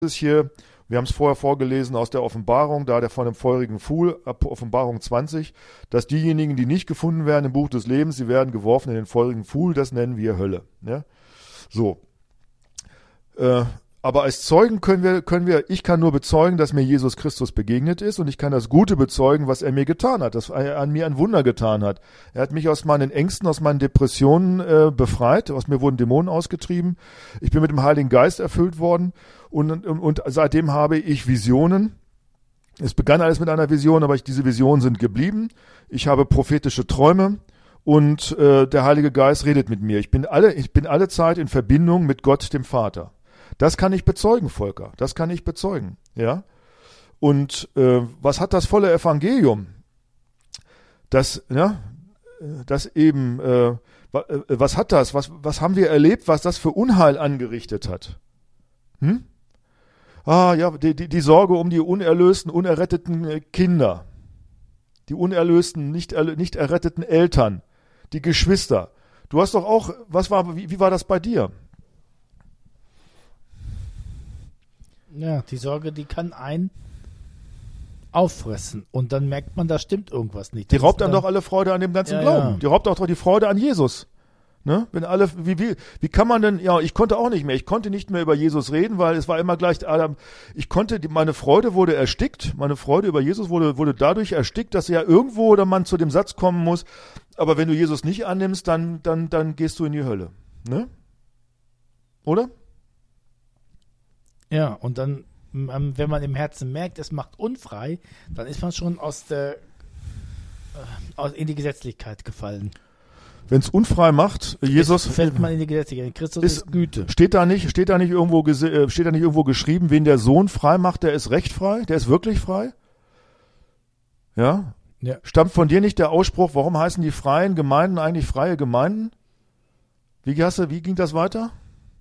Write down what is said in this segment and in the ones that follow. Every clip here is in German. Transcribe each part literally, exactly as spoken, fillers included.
ist hier, wir haben es vorher vorgelesen aus der Offenbarung, da der von dem feurigen Pfuhl, Offenbarung zwanzig, dass diejenigen, die nicht gefunden werden im Buch des Lebens, sie werden geworfen in den feurigen Pfuhl, das nennen wir Hölle. Ja? So. Äh, aber als Zeugen können wir, können wir, ich kann nur bezeugen, dass mir Jesus Christus begegnet ist und ich kann das Gute bezeugen, was er mir getan hat, dass er an mir ein Wunder getan hat. Er hat mich aus meinen Ängsten, aus meinen Depressionen äh, befreit, aus mir wurden Dämonen ausgetrieben. Ich bin mit dem Heiligen Geist erfüllt worden und, und, und seitdem habe ich Visionen. Es begann alles mit einer Vision, aber ich, diese Visionen sind geblieben. Ich habe prophetische Träume und äh, der Heilige Geist redet mit mir. Ich bin alle, ich bin alle Zeit in Verbindung mit Gott, dem Vater. Das kann ich bezeugen, Volker. Das kann ich bezeugen. Ja. Und äh, was hat das volle Evangelium? Das, ja, das eben, äh, was hat das? Was, was haben wir erlebt, was das für Unheil angerichtet hat? Hm? Ah, ja, die, die, die Sorge um die unerlösten, unerretteten Kinder, die unerlösten, nicht, er, nicht erretteten Eltern, die Geschwister. Du hast doch auch, was war, wie, wie war das bei dir? Ja, die Sorge, die kann einen auffressen und dann merkt man, da stimmt irgendwas nicht. Die Das raubt ist einem dann, doch alle Freude an dem ganzen Ja, Glauben. ja. Die raubt auch doch die Freude an Jesus. Ne? Wenn alle, wie, wie, wie kann man denn, ja, ich konnte auch nicht mehr, ich konnte nicht mehr über Jesus reden, weil es war immer gleich, Adam, ich konnte, die, meine Freude wurde erstickt, meine Freude über Jesus wurde, wurde dadurch erstickt, dass ja irgendwo oder man zu dem Satz kommen muss, aber wenn du Jesus nicht annimmst, dann, dann, dann gehst du in die Hölle. Ne? Oder? Ja, und dann, ähm, wenn man im Herzen merkt, es macht unfrei, dann ist man schon aus der, äh, aus, in die Gesetzlichkeit gefallen. Wenn es unfrei macht, Jesus, Es fällt man in die Gesetzlichkeit. Christus ist, ist, ist Güte. steht da nicht, steht da nicht irgendwo, gese- äh, steht da nicht irgendwo geschrieben, wen der Sohn frei macht, der ist recht frei, der ist wirklich frei? Ja? Ja. Stammt von dir nicht der Ausspruch, warum heißen die freien Gemeinden eigentlich freie Gemeinden? Wie, hast du, wie ging das weiter?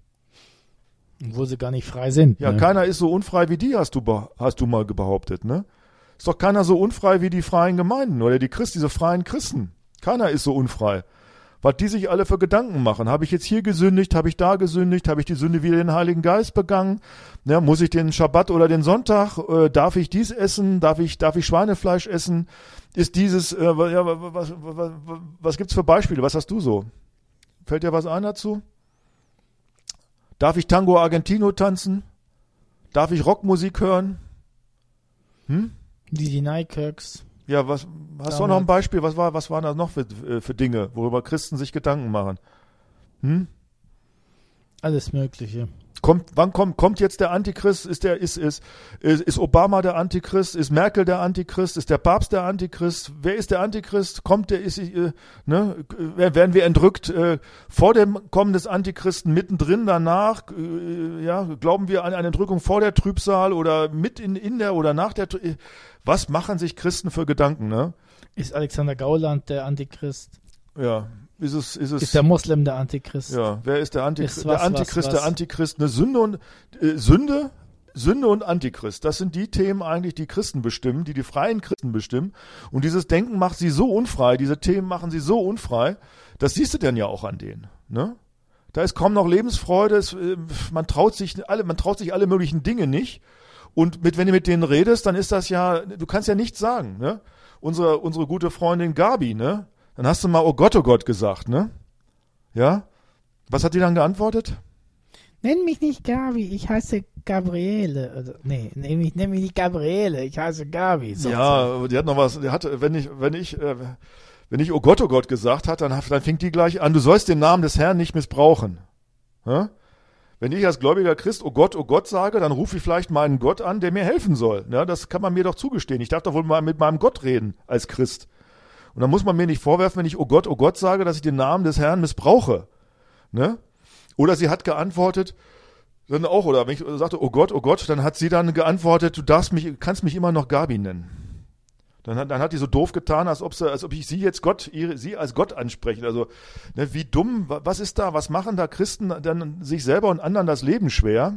Wo sie gar nicht frei sind. Ja, ne? keiner ist so unfrei wie die, hast du, be- hast du mal behauptet, ne? Ist doch keiner so unfrei wie die freien Gemeinden oder die Christ, diese freien Christen. Keiner ist so unfrei. Was die sich alle für Gedanken machen. Habe ich jetzt hier gesündigt? Habe ich da gesündigt? Habe ich die Sünde wieder den Heiligen Geist begangen? Ja, muss ich den Schabbat oder den Sonntag? Äh, darf ich dies essen? Darf ich, darf ich Schweinefleisch essen? Ist dieses, äh, ja, was, was, was, was gibt's für Beispiele? Was hast du so? Fällt dir was ein dazu? Darf ich Tango Argentino tanzen? Darf ich Rockmusik hören? Hm? Die, die Nykerks. Ja, was, hast du auch noch ein Beispiel? Was war, was waren da noch für, für Dinge, worüber Christen sich Gedanken machen? Hm? Alles Mögliche. Kommt, wann kommt, kommt jetzt der Antichrist? Ist der, ist, ist, ist, ist Obama der Antichrist? Ist Merkel der Antichrist? Ist der Papst der Antichrist? Wer ist der Antichrist? Kommt der, ist, äh, ne? Werden wir entrückt, äh, vor dem Kommen des Antichristen, mittendrin, danach? Äh, ja, glauben wir an eine Entrückung vor der Trübsal oder mit in, in der oder nach der, Trü- was machen sich Christen für Gedanken, ne? Ist Alexander Gauland der Antichrist? Ja. Ist es, ist es, Ist der Moslem der Antichrist? ja, wer ist der Antichrist? Ist was, der Antichrist, was, der was? Antichrist, eine Sünde und, äh, Sünde, Sünde und Antichrist. Das sind die Themen eigentlich, die Christen bestimmen, die die freien Christen bestimmen. Und dieses Denken macht sie so unfrei, diese Themen machen sie so unfrei, das siehst du denn ja auch an denen, ne? Da ist kaum noch Lebensfreude, es, äh, man traut sich alle, man traut sich alle möglichen Dinge nicht. Und mit, wenn du mit denen redest, dann ist das ja, du kannst ja nichts sagen, ne? Unsere, unsere gute Freundin Gabi, ne? Dann hast du mal, oh Gott, oh Gott gesagt, ne? Ja? Was hat die dann geantwortet? Nenn mich nicht Gabi, ich heiße Gabriele. Also, nee, nenn mich, nenn mich nicht Gabriele, ich heiße Gabi. So, Ja, so. aber die hat noch was, die hatte, wenn ich, wenn ich, äh, wenn ich oh Gott, oh Gott gesagt hat, dann, dann fängt die gleich an, du sollst den Namen des Herrn nicht missbrauchen. Ja? Wenn ich als gläubiger Christ oh Gott, oh Gott sage, dann rufe ich vielleicht meinen Gott an, der mir helfen soll. Ja, das kann man mir doch zugestehen. Ich darf doch wohl mal mit meinem Gott reden als Christ. Und dann muss man mir nicht vorwerfen, wenn ich oh Gott, oh Gott sage, dass ich den Namen des Herrn missbrauche. Ne? Oder sie hat geantwortet, dann auch, oder wenn ich sagte, oh Gott, oh Gott, dann hat sie dann geantwortet, du darfst mich, kannst mich immer noch Gabi nennen. Dann hat, dann hat die so doof getan, als ob sie, als ob ich sie jetzt Gott, ihre, sie als Gott anspreche. Also, ne, wie dumm, was ist da, was machen da Christen dann sich selber und anderen das Leben schwer?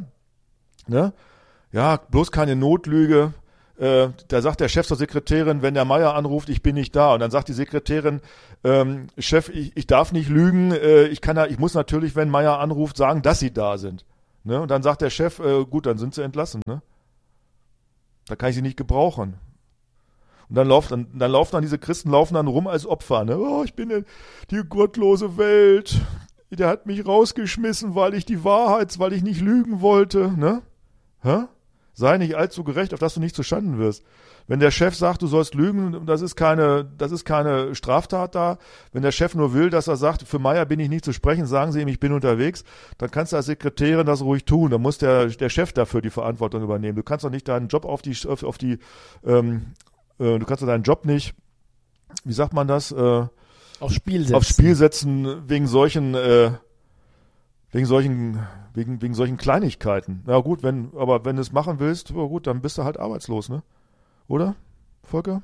Ne? Ja, bloß keine Notlüge. Äh, da sagt der Chef zur Sekretärin, wenn der Meier anruft, ich bin nicht da. Und dann sagt die Sekretärin, ähm, Chef, ich, ich darf nicht lügen, äh, ich kann ja, ich muss natürlich, wenn Meier anruft, sagen, dass sie da sind. Ne? Und dann sagt der Chef, äh, gut, dann sind sie entlassen. Ne? Da kann ich sie nicht gebrauchen. Und dann laufen dann, dann laufen dann diese Christen laufen dann rum als Opfer. Ne? Oh, ich bin in die gottlose Welt. Der hat mich rausgeschmissen, weil ich die Wahrheit, weil ich nicht lügen wollte. Ne? Hä? Sei nicht allzu gerecht, auf dass du nicht zustanden wirst. Wenn der Chef sagt, du sollst lügen, das ist keine, das ist keine Straftat da. Wenn der Chef nur will, dass er sagt, für Meier bin ich nicht zu sprechen, sagen Sie ihm, ich bin unterwegs, dann kannst du als Sekretärin das ruhig tun. Dann muss der, der Chef dafür die Verantwortung übernehmen. Du kannst doch nicht deinen Job auf die, auf, auf die, ähm, äh, du kannst doch deinen Job nicht, wie sagt man das, äh, aufs Spiel setzen. Aufs Spiel setzen wegen solchen, äh, wegen solchen, wegen, wegen solchen Kleinigkeiten. Ja gut, wenn, aber wenn du es machen willst, ja gut, dann bist du halt arbeitslos, ne? Oder, Volker?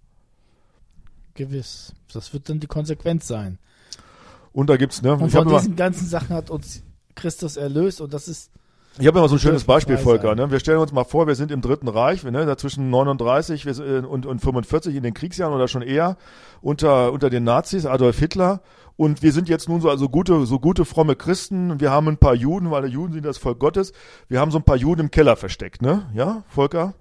Gewiss. Das wird dann die Konsequenz sein. Und da gibt's, ne? Und ich von hab diesen immer, ganzen Sachen hat uns Christus erlöst und das ist. Ich habe immer so ein schönes Beispiel, frei Volker. sein. Ne? Wir stellen uns mal vor, wir sind im Dritten Reich, ne? Da zwischen neununddreißig und, und fünfundvierzig in den Kriegsjahren oder schon eher unter, unter den Nazis, Adolf Hitler. Und wir sind jetzt nun so also gute, so gute fromme Christen. Wir haben ein paar Juden, weil die Juden sind das Volk Gottes. Wir haben so ein paar Juden im Keller versteckt, ne? Ja, Volker?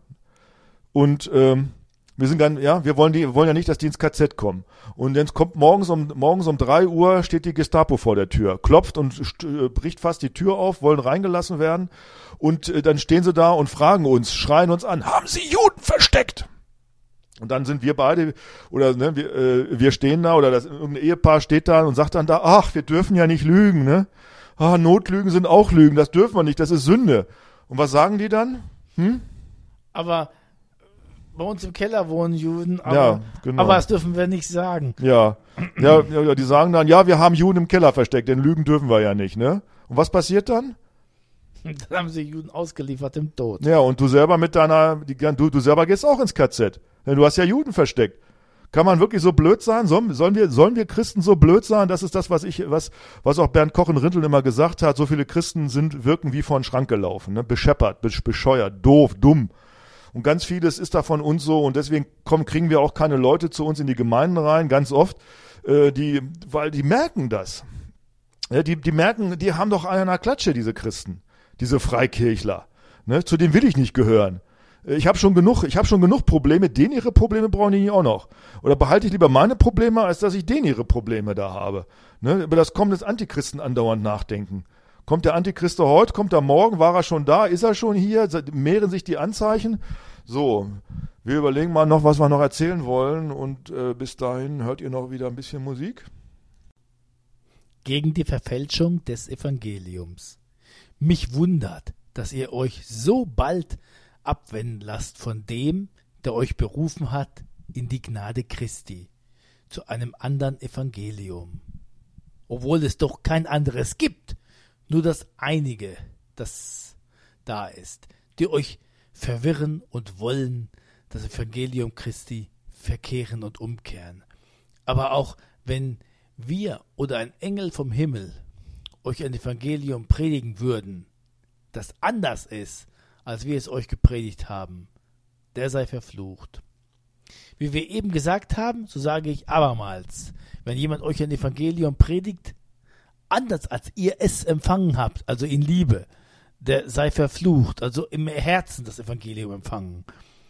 Und ähm, wir sind dann, ja, wir wollen die, wollen ja nicht, dass die ins K Z kommen. Und dann kommt morgens um morgens um drei Uhr steht die Gestapo vor der Tür, klopft und st- bricht fast die Tür auf, wollen reingelassen werden. Und äh, dann stehen sie da und fragen uns, schreien uns an: Haben Sie Juden versteckt? Und dann sind wir beide, oder ne, wir, äh, wir stehen da, oder das irgendein Ehepaar steht da und sagt dann da: Ach, wir dürfen ja nicht lügen, ne? Ah, Notlügen sind auch Lügen, das dürfen wir nicht, das ist Sünde. Und was sagen die dann? Hm? Aber bei uns im Keller wohnen Juden, aber, Ja, genau. aber das dürfen wir nicht sagen. Ja. ja, ja, ja, die sagen dann, ja, wir haben Juden im Keller versteckt, denn lügen dürfen wir ja nicht, ne? Und was passiert dann? Dann haben sie Juden ausgeliefert im Tod. Ja, und du selber mit deiner, die, du, du selber gehst auch ins K Z, denn du hast ja Juden versteckt. Kann man wirklich so blöd sein? Sollen, sollen wir, sollen wir Christen so blöd sein? Das ist das, was ich, was, was auch Bernd Koch in Rinteln immer gesagt hat. So viele Christen sind, wirken wie vor den Schrank gelaufen, ne? Bescheppert, bescheuert, doof, dumm. Und ganz vieles ist da von uns so, und deswegen kommen, kriegen wir auch keine Leute zu uns in die Gemeinden rein, ganz oft, äh, die, weil die merken das. Ja, die, die merken, die haben doch einen an der Klatsche, diese Christen, diese Freikirchler. Ne? Zu denen will ich nicht gehören. Ich habe schon genug, ich habe schon genug Probleme, denen ihre Probleme brauchen die nicht auch noch. Oder behalte ich lieber meine Probleme, als dass ich denen ihre Probleme da habe. Ne? Über das Kommen des Antichristen andauernd nachdenken. Kommt der Antichrist heute, kommt er morgen, war er schon da, ist er schon hier, mehren sich die Anzeichen. So, wir überlegen mal noch, was wir noch erzählen wollen, und äh, bis dahin hört ihr noch wieder ein bisschen Musik. Gegen die Verfälschung des Evangeliums. Mich wundert, dass ihr euch so bald abwenden lasst von dem, der euch berufen hat in die Gnade Christi, zu einem anderen Evangelium. Obwohl es doch kein anderes gibt, nur das einige, das da ist, die euch verwirren und wollen das Evangelium Christi verkehren und umkehren. Aber auch wenn wir oder ein Engel vom Himmel euch ein Evangelium predigen würden, das anders ist, als wir es euch gepredigt haben, der sei verflucht. Wie wir eben gesagt haben, so sage ich abermals, wenn jemand euch ein Evangelium predigt, anders als ihr es empfangen habt, also in Liebe, der sei verflucht, also im Herzen das Evangelium empfangen.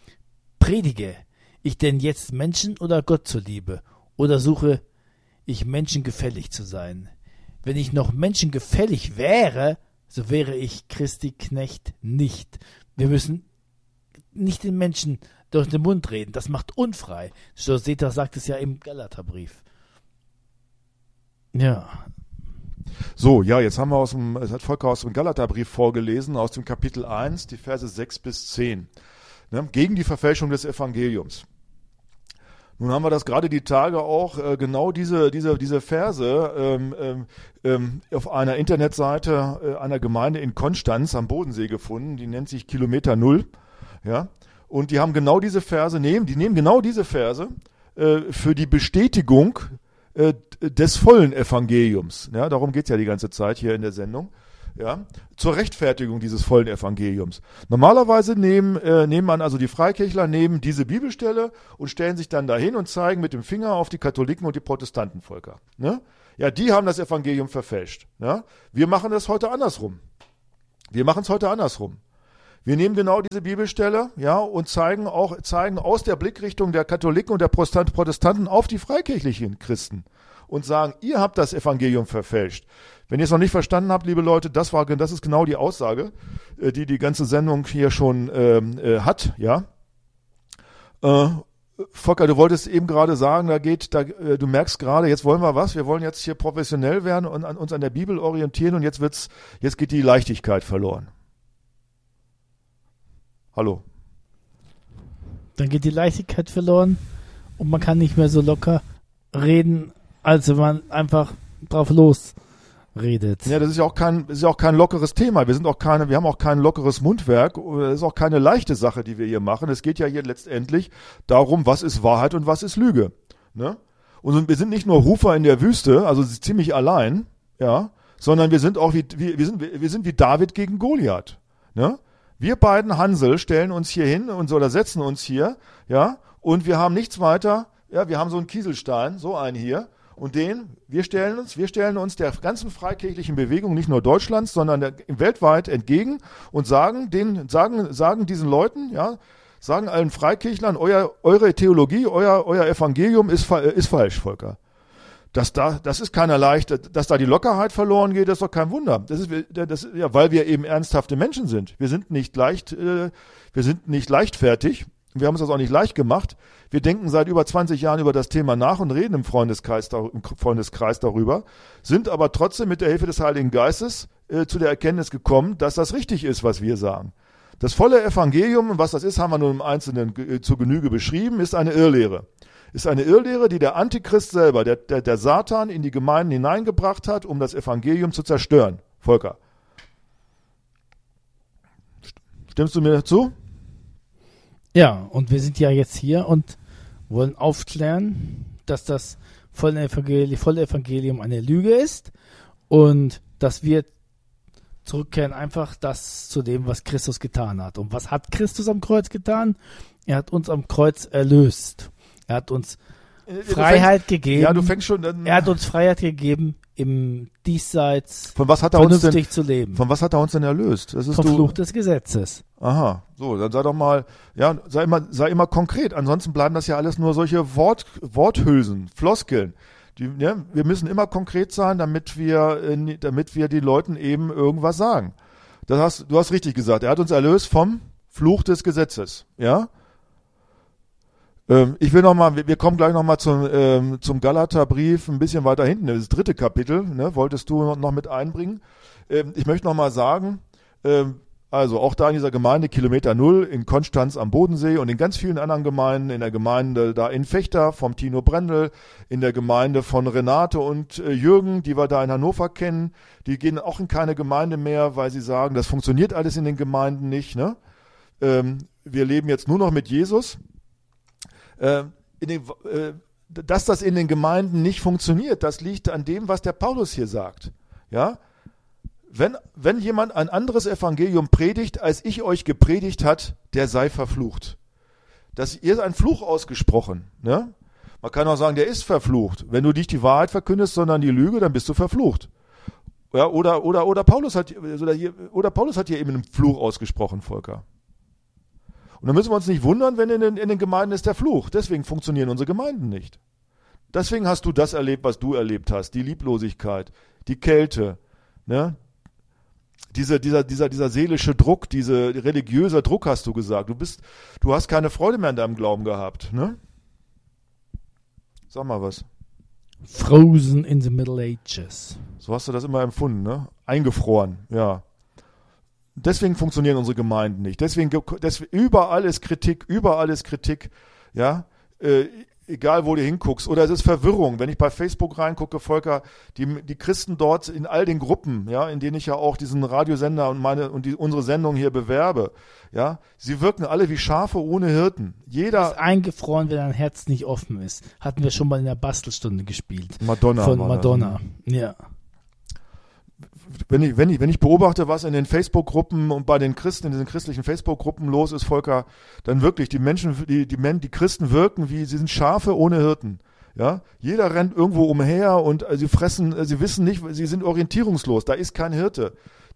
Predige ich denn jetzt Menschen oder Gott zuliebe, oder suche ich Menschen gefällig zu sein? Wenn ich noch Menschen gefällig wäre, so wäre ich Christi Knecht nicht. Wir müssen nicht den Menschen durch den Mund reden, das macht unfrei. So seht ihr, sagt es ja im Galaterbrief. Ja. So, ja, jetzt haben wir aus dem, es hat Volker aus dem Galaterbrief vorgelesen, aus dem Kapitel eins, die Verse sechs bis zehn. Ne, gegen die Verfälschung des Evangeliums. Nun haben wir das gerade die Tage auch, äh, genau diese, diese, diese Verse ähm, ähm, auf einer Internetseite äh, einer Gemeinde in Konstanz am Bodensee gefunden, die nennt sich Kilometer Null, ja, und die haben genau diese Verse, nehmen, die nehmen genau diese Verse äh, für die Bestätigung äh, des vollen Evangeliums, ja, darum geht's ja die ganze Zeit hier in der Sendung, ja, zur Rechtfertigung dieses vollen Evangeliums. Normalerweise nehmen, äh, nehmen man also die Freikirchler, nehmen diese Bibelstelle und stellen sich dann dahin und zeigen mit dem Finger auf die Katholiken und die Protestantenvölker. Ne? Ja, die haben das Evangelium verfälscht. Ne? Wir machen das heute andersrum. Wir machen es heute andersrum. Wir nehmen genau diese Bibelstelle, ja, und zeigen auch, zeigen aus der Blickrichtung der Katholiken und der Protestanten auf die freikirchlichen Christen und sagen, ihr habt das Evangelium verfälscht. Wenn ihr es noch nicht verstanden habt, liebe Leute, das war, das ist genau die Aussage, die die ganze Sendung hier schon ähm, äh, hat, ja. Äh, Volker, du wolltest eben gerade sagen, da geht, da, äh, du merkst gerade, jetzt wollen wir was, wir wollen jetzt hier professionell werden und an, uns an der Bibel orientieren und jetzt wird's, jetzt geht die Leichtigkeit verloren. Hallo. Dann geht die Leichtigkeit verloren und man kann nicht mehr so locker reden, als wenn man einfach drauf losredet. Ja, das ist ja auch kein, das ist ja auch kein lockeres Thema. Wir sind auch keine, wir haben auch kein lockeres Mundwerk. Das ist auch keine leichte Sache, die wir hier machen. Es geht ja hier letztendlich darum, was ist Wahrheit und was ist Lüge. Ne? Und wir sind nicht nur Rufer in der Wüste, also ziemlich allein, ja, sondern wir sind auch wie, wie wir sind, wir sind wie David gegen Goliath. Ne? Wir beiden Hansel stellen uns hier hin und so, oder setzen uns hier, ja, und wir haben nichts weiter, ja, wir haben so einen Kieselstein, so einen hier, und den, wir stellen uns, wir stellen uns der ganzen freikirchlichen Bewegung, nicht nur Deutschlands, sondern der, weltweit entgegen und sagen den, sagen, sagen diesen Leuten, ja, sagen allen Freikirchlern, euer, eure Theologie, euer, euer Evangelium ist, ist falsch, Volker. Dass da, das ist keiner leicht, dass da die Lockerheit verloren geht, das ist doch kein Wunder. Das ist, das, ja, weil wir eben ernsthafte Menschen sind. Wir sind nicht leicht, äh, wir sind nicht leichtfertig. Wir haben uns das auch nicht leicht gemacht. Wir denken seit über zwanzig Jahren über das Thema nach und reden im Freundeskreis, im Freundeskreis darüber, sind aber trotzdem mit der Hilfe des Heiligen Geistes äh, zu der Erkenntnis gekommen, dass das richtig ist, was wir sagen. Das volle Evangelium, und was das ist, haben wir nun im Einzelnen äh, zur Genüge beschrieben, ist eine Irrlehre. Ist eine Irrlehre, die der Antichrist selber, der, der, der Satan in die Gemeinden hineingebracht hat, um das Evangelium zu zerstören. Volker. Stimmst du mir dazu? Ja, und wir sind ja jetzt hier und wollen aufklären, dass das volle Evangelium, volle Evangelium eine Lüge ist und dass wir zurückkehren einfach das zu dem, was Christus getan hat. Und was hat Christus am Kreuz getan? Er hat uns am Kreuz erlöst. Er hat uns Freiheit fängst, gegeben. Ja, du fängst schon an. Er hat uns Freiheit gegeben, im Diesseits von was hat er uns denn, zu leben. Von was hat er uns denn erlöst? Das ist Vom du, Fluch des Gesetzes. Aha, so, dann sei doch mal, ja, sei immer, sei immer konkret. Ansonsten bleiben das ja alles nur solche Wort, Worthülsen, Floskeln. Die, ja, wir müssen immer konkret sein, damit wir, äh, damit wir den Leuten eben irgendwas sagen. Das hast, du hast richtig gesagt. Er hat uns erlöst vom Fluch des Gesetzes, ja? Ich will noch mal, wir kommen gleich noch mal zum, ähm, zum Galaterbrief ein bisschen weiter hinten, das dritte Kapitel, ne, wolltest du noch mit einbringen. Ähm, ich möchte noch mal sagen, ähm, also auch da in dieser Gemeinde Kilometer Null in Konstanz am Bodensee und in ganz vielen anderen Gemeinden, in der Gemeinde da in Vechta vom Tino Brendel, in der Gemeinde von Renate und äh, Jürgen, die wir da in Hannover kennen, die gehen auch in keine Gemeinde mehr, weil sie sagen, das funktioniert alles in den Gemeinden nicht, ne? Ähm, wir leben jetzt nur noch mit Jesus. In den, dass das in den Gemeinden nicht funktioniert, das liegt an dem, was der Paulus hier sagt. Ja? Wenn, wenn jemand ein anderes Evangelium predigt, als ich euch gepredigt hat, der sei verflucht. Das, ihr ist ein Fluch ausgesprochen. Ne? Man kann auch sagen, der ist verflucht. Wenn du nicht die Wahrheit verkündest, sondern die Lüge, dann bist du verflucht. Ja, oder, oder, oder, Paulus hat, oder, hier, oder Paulus hat hier eben einen Fluch ausgesprochen, Volker. Und dann müssen wir uns nicht wundern, wenn in den, in den Gemeinden ist der Fluch. Deswegen funktionieren unsere Gemeinden nicht. Deswegen hast du das erlebt, was du erlebt hast. Die Lieblosigkeit, die Kälte, ne? Diese, dieser, dieser, dieser seelische Druck, dieser religiöser Druck, hast du gesagt. Du bist, du hast keine Freude mehr an deinem Glauben gehabt, ne? Sag mal was. Frozen in the Middle Ages. So hast du das immer empfunden, ne? Eingefroren, ja. Deswegen funktionieren unsere Gemeinden nicht. Deswegen, deswegen überall ist Kritik, überall ist Kritik, ja, äh, egal wo du hinguckst. Oder es ist Verwirrung. Wenn ich bei Facebook reingucke, Volker, die, die Christen dort in all den Gruppen, ja, in denen ich ja auch diesen Radiosender und meine und die, unsere Sendung hier bewerbe, ja, sie wirken alle wie Schafe ohne Hirten. Jeder ist eingefroren, wenn dein Herz nicht offen ist. Hatten wir schon mal in der Bastelstunde gespielt. Madonna. Von Madonna, ja. Wenn ich, wenn, ich, wenn ich beobachte, was in den Facebook-Gruppen und bei den Christen, in diesen christlichen Facebook-Gruppen los ist, Volker, dann wirklich, die Menschen, die, die, Men, die Christen wirken wie, sie sind Schafe ohne Hirten. Ja? Jeder rennt irgendwo umher und sie fressen, sie wissen nicht, sie sind orientierungslos, da ist kein Hirte.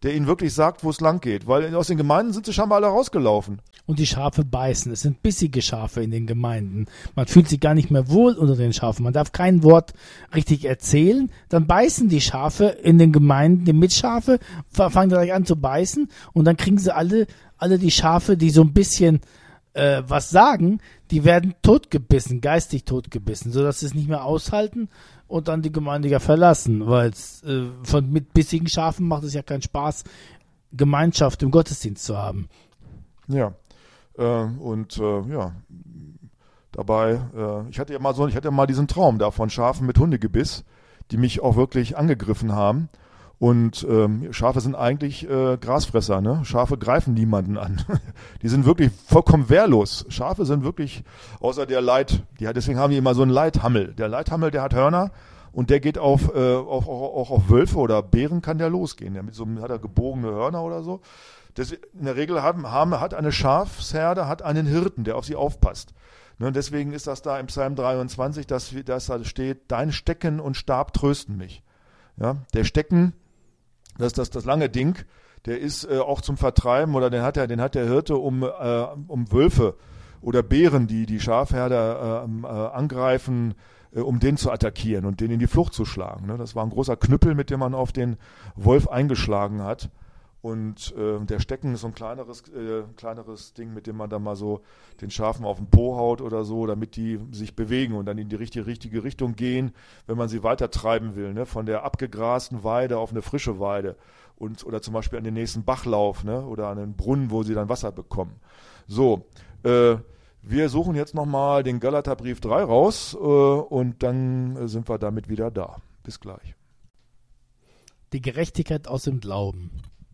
der ihnen wirklich sagt, wo es lang geht. Weil aus den Gemeinden sind sie scheinbar alle rausgelaufen. Und die Schafe beißen. Es sind bissige Schafe in den Gemeinden. Man fühlt sich gar nicht mehr wohl unter den Schafen. Man darf kein Wort richtig erzählen. Dann beißen die Schafe in den Gemeinden, die Mitschafe, fangen gleich an zu beißen. Und dann kriegen sie alle, alle die Schafe, die so ein bisschen äh, was sagen, die werden totgebissen, geistig totgebissen, sodass sie es nicht mehr aushalten und dann die Gemeinde ja verlassen. Weil äh, von mit bissigen Schafen macht es ja keinen Spaß, Gemeinschaft im Gottesdienst zu haben. Ja. Äh, und äh, ja, dabei, äh, ich hatte ja mal so, ich hatte ja mal diesen Traum da von Schafen mit Hundegebiss, die mich auch wirklich angegriffen haben. Und ähm, Schafe sind eigentlich äh, Grasfresser, ne? Schafe greifen niemanden an. Die sind wirklich vollkommen wehrlos. Schafe sind wirklich, außer der Leit, die hat, deswegen haben die immer so einen Leithammel. Der Leithammel, der hat Hörner und der geht auf, äh, auf, auch, auch auf Wölfe oder Bären kann der losgehen. Der mit so, hat er gebogene Hörner oder so. Das, in der Regel haben, haben, hat eine Schafsherde hat einen Hirten, der auf sie aufpasst. Ne, und deswegen ist das da im Psalm dreiundzwanzig, dass, dass da steht, dein Stecken und Stab trösten mich. Ja, der Stecken, das ist das, das lange Ding, der ist äh, auch zum Vertreiben oder den hat der, den hat der Hirte, um, äh, um Wölfe oder Bären, die die Schafherde äh, äh, angreifen, äh, um den zu attackieren und den in die Flucht zu schlagen. Ne? Das war ein großer Knüppel, mit dem man auf den Wolf eingeschlagen hat. Und äh, der Stecken ist so ein kleineres, äh, kleineres Ding, mit dem man dann mal so den Schafen auf den Po haut oder so, damit die sich bewegen und dann in die richtige, richtige Richtung gehen, wenn man sie weiter treiben will, ne? Von der abgegrasten Weide auf eine frische Weide und oder zum Beispiel an den nächsten Bachlauf, ne? Oder an einen Brunnen, wo sie dann Wasser bekommen. So, äh, wir suchen jetzt nochmal den Galaterbrief drei raus äh, und dann äh, sind wir damit wieder da. Bis gleich. Die Gerechtigkeit aus dem Glauben.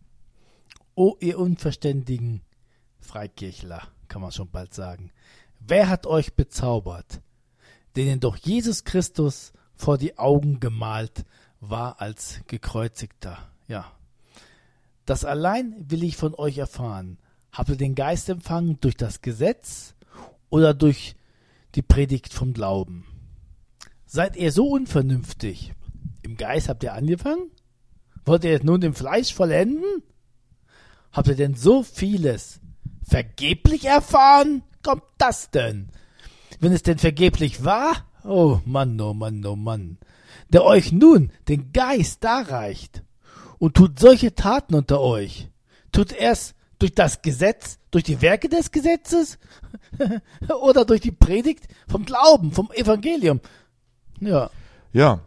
O ihr unverständigen Freikirchler, kann man schon bald sagen. Wer hat euch bezaubert, denen doch Jesus Christus vor die Augen gemalt war als Gekreuzigter? Ja. Das allein will ich von euch erfahren. Habt ihr den Geist empfangen durch das Gesetz oder durch die Predigt vom Glauben? Seid ihr so unvernünftig? Im Geist habt ihr angefangen? Wollt ihr nun im Fleisch vollenden? Habt ihr denn so vieles vergeblich erfahren? Kommt das denn? Wenn es denn vergeblich war? Oh Mann, oh Mann, oh Mann. Der euch nun den Geist darreicht und tut solche Taten unter euch. Tut erst durch das Gesetz, durch die Werke des Gesetzes oder durch die Predigt vom Glauben, vom Evangelium. Ja. Ja.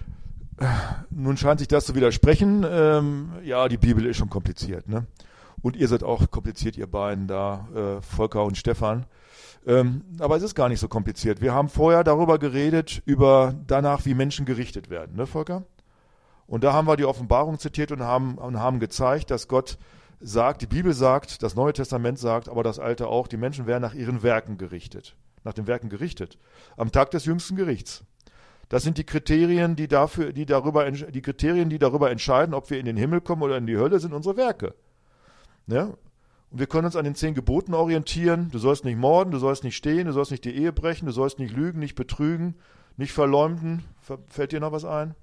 Nun scheint sich das zu widersprechen. Ähm, ja, die Bibel ist schon kompliziert, ne? Und ihr seid auch kompliziert, ihr beiden da, äh, Volker und Stefan. Ähm, aber es ist gar nicht so kompliziert. Wir haben vorher darüber geredet, über danach, wie Menschen gerichtet werden, ne, Volker? Und da haben wir die Offenbarung zitiert und haben, und haben gezeigt, dass Gott sagt, die Bibel sagt, das Neue Testament sagt, aber das Alte auch, die Menschen werden nach ihren Werken gerichtet. Nach den Werken gerichtet. Am Tag des jüngsten Gerichts. Das sind die Kriterien, die dafür, die darüber, die Kriterien, die darüber entscheiden, ob wir in den Himmel kommen oder in die Hölle, sind unsere Werke. Ja? Und wir können uns an den zehn Geboten orientieren. Du sollst nicht morden, du sollst nicht stehlen, du sollst nicht die Ehe brechen, du sollst nicht lügen, nicht betrügen, nicht verleumden. Fällt dir noch was ein?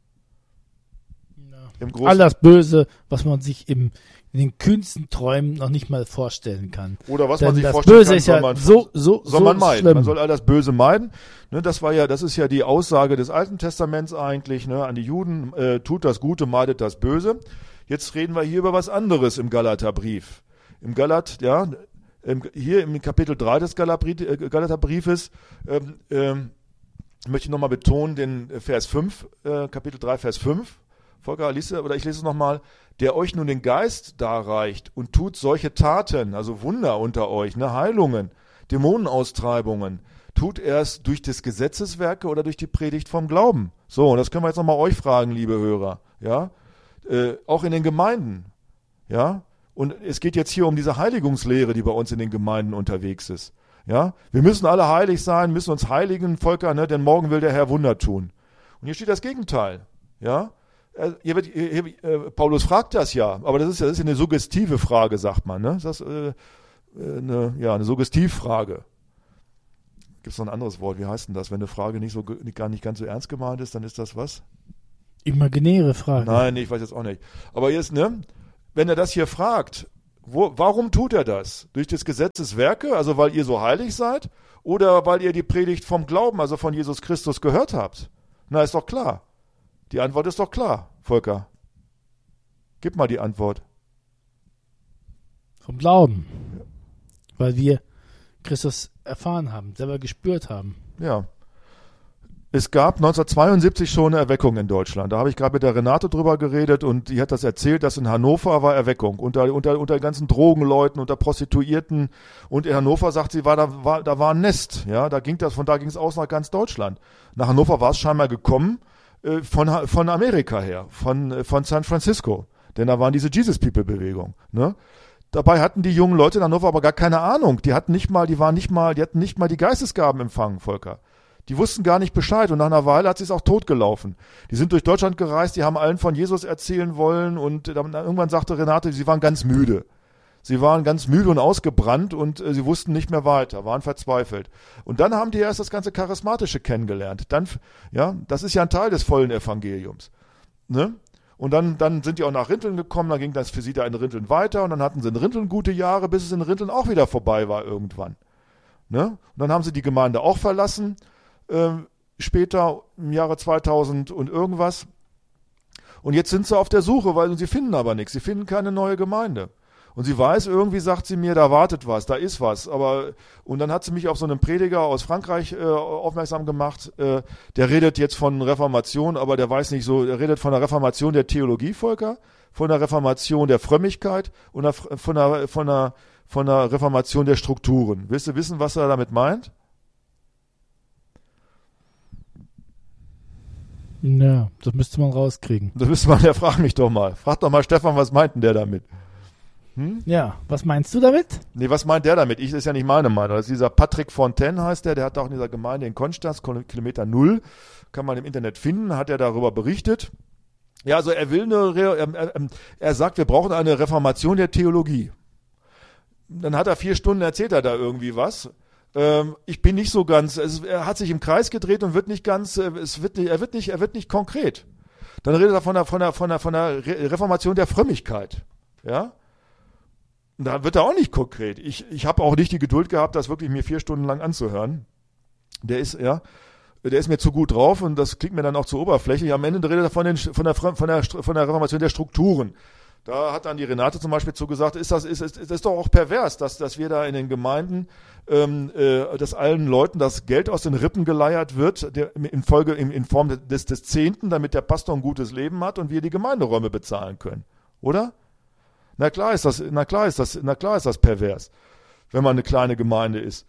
Ja. Im Großen- All das Böse, was man sich im, in den kühnsten Träumen noch nicht mal vorstellen kann. Oder was Denn man sich das vorstellen Böse kann, ist soll ja man, so, so, soll so man meiden. schlimm. Man soll all das Böse meiden. Ne, das war ja, das ist ja die Aussage des Alten Testaments eigentlich, ne, an die Juden, äh, tut das Gute, meidet das Böse. Jetzt reden wir hier über was anderes im Galaterbrief. Im Galat, ja, im, hier im Kapitel drei des Galaterbriefes ähm, ähm, möchte ich nochmal betonen, den Vers fünf, äh, Kapitel drei, Vers fünf. Volker, liest du, oder ich lese es nochmal. Der euch nun den Geist darreicht und tut solche Taten, also Wunder unter euch, ne, Heilungen, Dämonenaustreibungen, tut er es durch des Gesetzeswerke oder durch die Predigt vom Glauben? So, und das können wir jetzt nochmal euch fragen, liebe Hörer, ja, äh, auch in den Gemeinden, ja, und es geht jetzt hier um diese Heiligungslehre, die bei uns in den Gemeinden unterwegs ist, ja, wir müssen alle heilig sein, müssen uns heiligen, Volker, ne, denn morgen will der Herr Wunder tun. Und hier steht das Gegenteil, ja. Hier wird, hier, hier, Paulus fragt das ja, aber das ist ja, das ist ja eine suggestive Frage, sagt man. Ne? Das ist äh, eine, ja, eine Suggestivfrage. Gibt es noch ein anderes Wort? Wie heißt denn das? Wenn eine Frage nicht, so, gar nicht ganz so ernst gemeint ist, dann ist das was? Imaginäre Frage. Nein, nee, ich weiß jetzt auch nicht. Aber jetzt, ne? wenn er das hier fragt, wo, warum tut er das? Durch des Gesetzes Werke, also weil ihr so heilig seid? Oder weil ihr die Predigt vom Glauben, also von Jesus Christus gehört habt? Na, ist doch klar. Die Antwort ist doch klar, Volker. Gib mal die Antwort. Vom Glauben. Weil wir Christus erfahren haben, selber gespürt haben. Ja. Es gab neunzehnhundertzweiundsiebzig schon eine Erweckung in Deutschland. Da habe ich gerade mit der Renate drüber geredet und die hat das erzählt, dass in Hannover war Erweckung. Unter, unter, unter ganzen Drogenleuten, unter Prostituierten. Und in Hannover, sagt sie, war da, war, da war ein Nest. Ja, da ging das, von da ging es aus nach ganz Deutschland. Nach Hannover war es scheinbar gekommen äh, von, von Amerika her, von, äh, von San Francisco. Denn da waren diese Jesus-People-Bewegung. Ne? Dabei hatten die jungen Leute in Hannover aber gar keine Ahnung. Die hatten nicht mal, die waren nicht mal, die hatten nicht mal die Geistesgaben empfangen, Volker. Die wussten gar nicht Bescheid und nach einer Weile hat sie es auch totgelaufen. Die sind durch Deutschland gereist, die haben allen von Jesus erzählen wollen und dann, irgendwann sagte Renate, sie waren ganz müde. Sie waren ganz müde und ausgebrannt und äh, sie wussten nicht mehr weiter, waren verzweifelt. Und dann haben die erst das ganze Charismatische kennengelernt. Dann, ja, das ist ja ein Teil des vollen Evangeliums. Ne? Und dann, dann sind die auch nach Rinteln gekommen, dann ging das für sie da in Rinteln weiter und dann hatten sie in Rinteln gute Jahre, bis es in Rinteln auch wieder vorbei war irgendwann. Ne? Und dann haben sie die Gemeinde auch verlassen. Ähm, später im Jahre zweitausend und irgendwas. Und jetzt sind sie auf der Suche, weil sie finden aber nichts. Sie finden keine neue Gemeinde. Und sie weiß, irgendwie sagt sie mir, da wartet was, da ist was. Aber und dann hat sie mich auf so einen Prediger aus Frankreich äh, aufmerksam gemacht. Äh, der redet jetzt von Reformation, aber der weiß nicht so, der redet von der Reformation der Theologie, Volker, von der Reformation der Frömmigkeit und der, von, der, von, der, von der Reformation der Strukturen. Willst du wissen, was er damit meint? Ja, das müsste man rauskriegen. Das müsste man, ja, frag mich doch mal. Frag doch mal Stefan, was meint denn der damit? Hm? Ja, was meinst du damit? Nee, was meint der damit? Ich, das ist ja nicht meine Meinung. Das ist dieser Patrick Fontaine heißt der, der hat auch in dieser Gemeinde in Konstanz, Kilometer Null, kann man im Internet finden, hat er darüber berichtet. Ja, also er will eine, er, er, er sagt, wir brauchen eine Reformation der Theologie. Dann hat er vier Stunden, erzählt er da irgendwie was. Ich bin nicht so ganz, es, er hat sich im Kreis gedreht und wird nicht ganz, es wird nicht, er wird nicht, er wird nicht konkret. Dann redet er von der, von der, von der, von der Reformation der Frömmigkeit, ja. Und da wird er auch nicht konkret. Ich, ich habe auch nicht die Geduld gehabt, das wirklich mir vier Stunden lang anzuhören. Der ist, ja, der ist mir zu gut drauf und das klingt mir dann auch zu oberflächlich. Am Ende redet er von den, von der, von der, von der Reformation der Strukturen. Da hat dann die Renate zum Beispiel zugesagt, ist das, ist, ist, ist das doch auch pervers, dass, dass wir da in den Gemeinden, ähm, äh, dass allen Leuten das Geld aus den Rippen geleiert wird, der, in Folge, in, in Form des, des Zehnten, damit der Pastor ein gutes Leben hat und wir die Gemeinderäume bezahlen können. Oder? Na klar ist das, na klar ist das, na klar ist das pervers, wenn man eine kleine Gemeinde ist.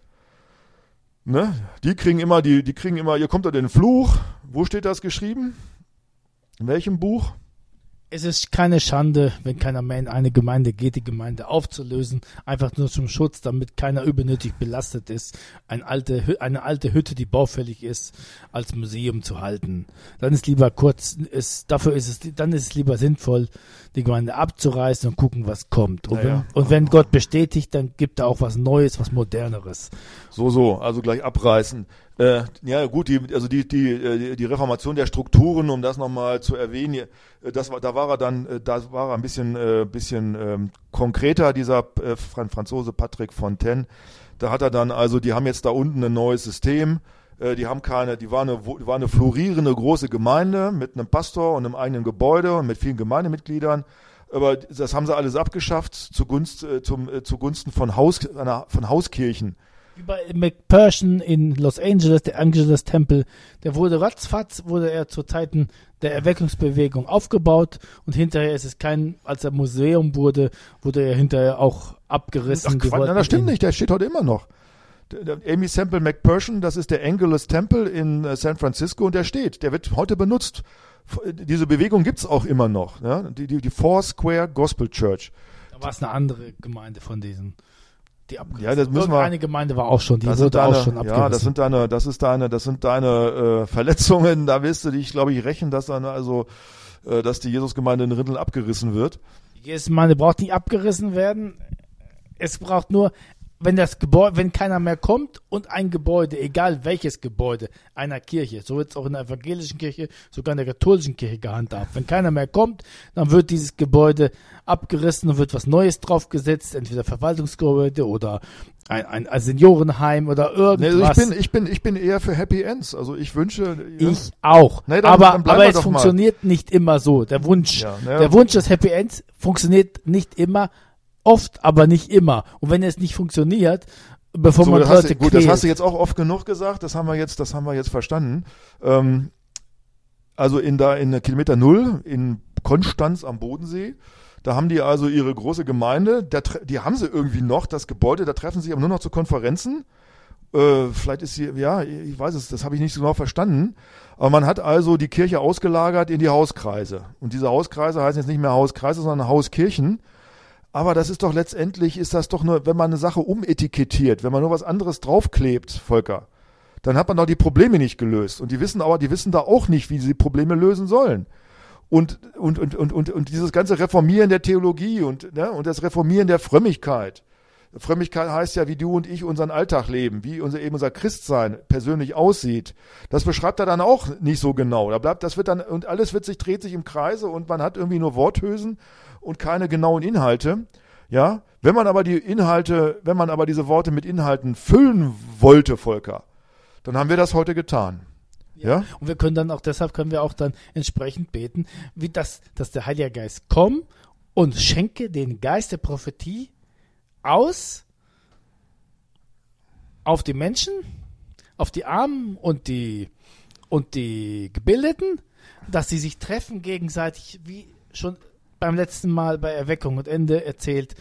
Ne? Die kriegen immer, die, die kriegen immer, ihr kommt unter den Fluch. Wo steht das geschrieben? In welchem Buch? Es ist keine Schande, wenn keiner mehr in eine Gemeinde geht, die Gemeinde aufzulösen, einfach nur zum Schutz, damit keiner übernötig belastet ist, eine alte, eine alte Hütte, die baufällig ist, als Museum zu halten. Dann ist lieber kurz, ist, dafür ist es, dann ist es lieber sinnvoll, die Gemeinde abzureißen und gucken, was kommt. Und, naja. wenn, und wenn Gott bestätigt, dann gibt er auch was Neues, was Moderneres. So, so, also gleich abreißen. Äh, ja gut, die, also die, die, die Reformation der Strukturen, um das nochmal zu erwähnen, das war, da war er dann, da war er ein bisschen, äh, bisschen ähm, konkreter, dieser äh, Franzose Patrick Fontaine. Da hat er dann, also die haben jetzt da unten ein neues System, äh, die haben keine, die war eine, die war eine florierende große Gemeinde mit einem Pastor und einem eigenen Gebäude und mit vielen Gemeindemitgliedern. Aber das haben sie alles abgeschafft zugunst, äh, zum, äh, zugunsten von Haus, einer, von Hauskirchen. Wie bei McPherson in Los Angeles, der Angeles-Tempel, der wurde ratzfatz, wurde er zu Zeiten der Erweckungsbewegung aufgebaut und hinterher ist es kein, als er Museum wurde, wurde er hinterher auch abgerissen. Ach, Quatsch, nein, das stimmt nicht, der steht heute immer noch. Der, der Amy Semple McPherson, das ist der Angelus-Tempel in äh, San Francisco und der steht, der wird heute benutzt. Diese Bewegung gibt's auch immer noch, ja? die, die, die Four Square Gospel Church. Da war es eine andere Gemeinde von diesen. Die abgerissen. Ja, das müssen wir. Eine Gemeinde war auch schon, die das wurde sind deine, auch schon abgerissen. Ja, das sind deine, das ist deine, das sind deine äh, Verletzungen. Da wirst du dich, glaube ich, rächen, dass dann also, äh, dass die Jesusgemeinde in Rinteln abgerissen wird. Die Jesusgemeinde braucht nicht abgerissen werden. Es braucht nur wenn das Gebäude, wenn keiner mehr kommt und ein Gebäude, egal welches Gebäude einer Kirche, so wird es auch in der evangelischen Kirche, sogar in der katholischen Kirche gehandhabt. Wenn keiner mehr kommt, dann wird dieses Gebäude abgerissen und wird was Neues draufgesetzt, entweder Verwaltungsgebäude oder ein, ein, ein Seniorenheim oder irgendwas. Nee, ich bin, ich bin, ich bin eher für Happy Ends. Also ich wünsche. Ja. Ich auch. Nee, dann, aber dann aber es funktioniert mal. nicht immer so. Der Wunsch, ja, ja. der Wunsch des Happy Ends funktioniert nicht immer. Oft, aber nicht immer. Und wenn es nicht funktioniert, bevor so, man das Leute hast du, gut, quält. das hast du jetzt auch oft genug gesagt. Das haben wir jetzt, das haben wir jetzt verstanden. Ähm, also in da in Kilometer Null in Konstanz am Bodensee, da haben die also ihre große Gemeinde. Da, die haben sie irgendwie noch das Gebäude. Da treffen sie sich aber nur noch zu Konferenzen. Äh, vielleicht ist sie, ja, ich weiß es, das habe ich nicht so genau verstanden. Aber man hat also die Kirche ausgelagert in die Hauskreise. Und diese Hauskreise heißen jetzt nicht mehr Hauskreise, sondern Hauskirchen. Aber das ist doch letztendlich, ist das doch nur, wenn man eine Sache umetikettiert, wenn man nur was anderes draufklebt, Volker, dann hat man doch die Probleme nicht gelöst. Und die wissen aber, die wissen da auch nicht, wie sie die Probleme lösen sollen. Und, und, und, und, und, und dieses ganze Reformieren der Theologie und, ne, und das Reformieren der Frömmigkeit. Frömmigkeit heißt ja, wie du und ich unseren Alltag leben, wie unser, eben unser Christsein persönlich aussieht. Das beschreibt er dann auch nicht so genau. Da bleibt, das wird dann, und alles wird sich, dreht sich im Kreise und man hat irgendwie nur Worthülsen und keine genauen Inhalte. Ja, wenn man aber die Inhalte, wenn man aber diese Worte mit Inhalten füllen wollte, Volker, dann haben wir das heute getan. Ja. ja? Und wir können dann auch, deshalb können wir auch dann entsprechend beten, wie das, dass der Heilige Geist komme und schenke den Geist der Prophetie aus auf die Menschen, auf die Armen und die und die Gebildeten, dass sie sich treffen gegenseitig, wie schon beim letzten Mal bei Erweckung und Ende erzählt,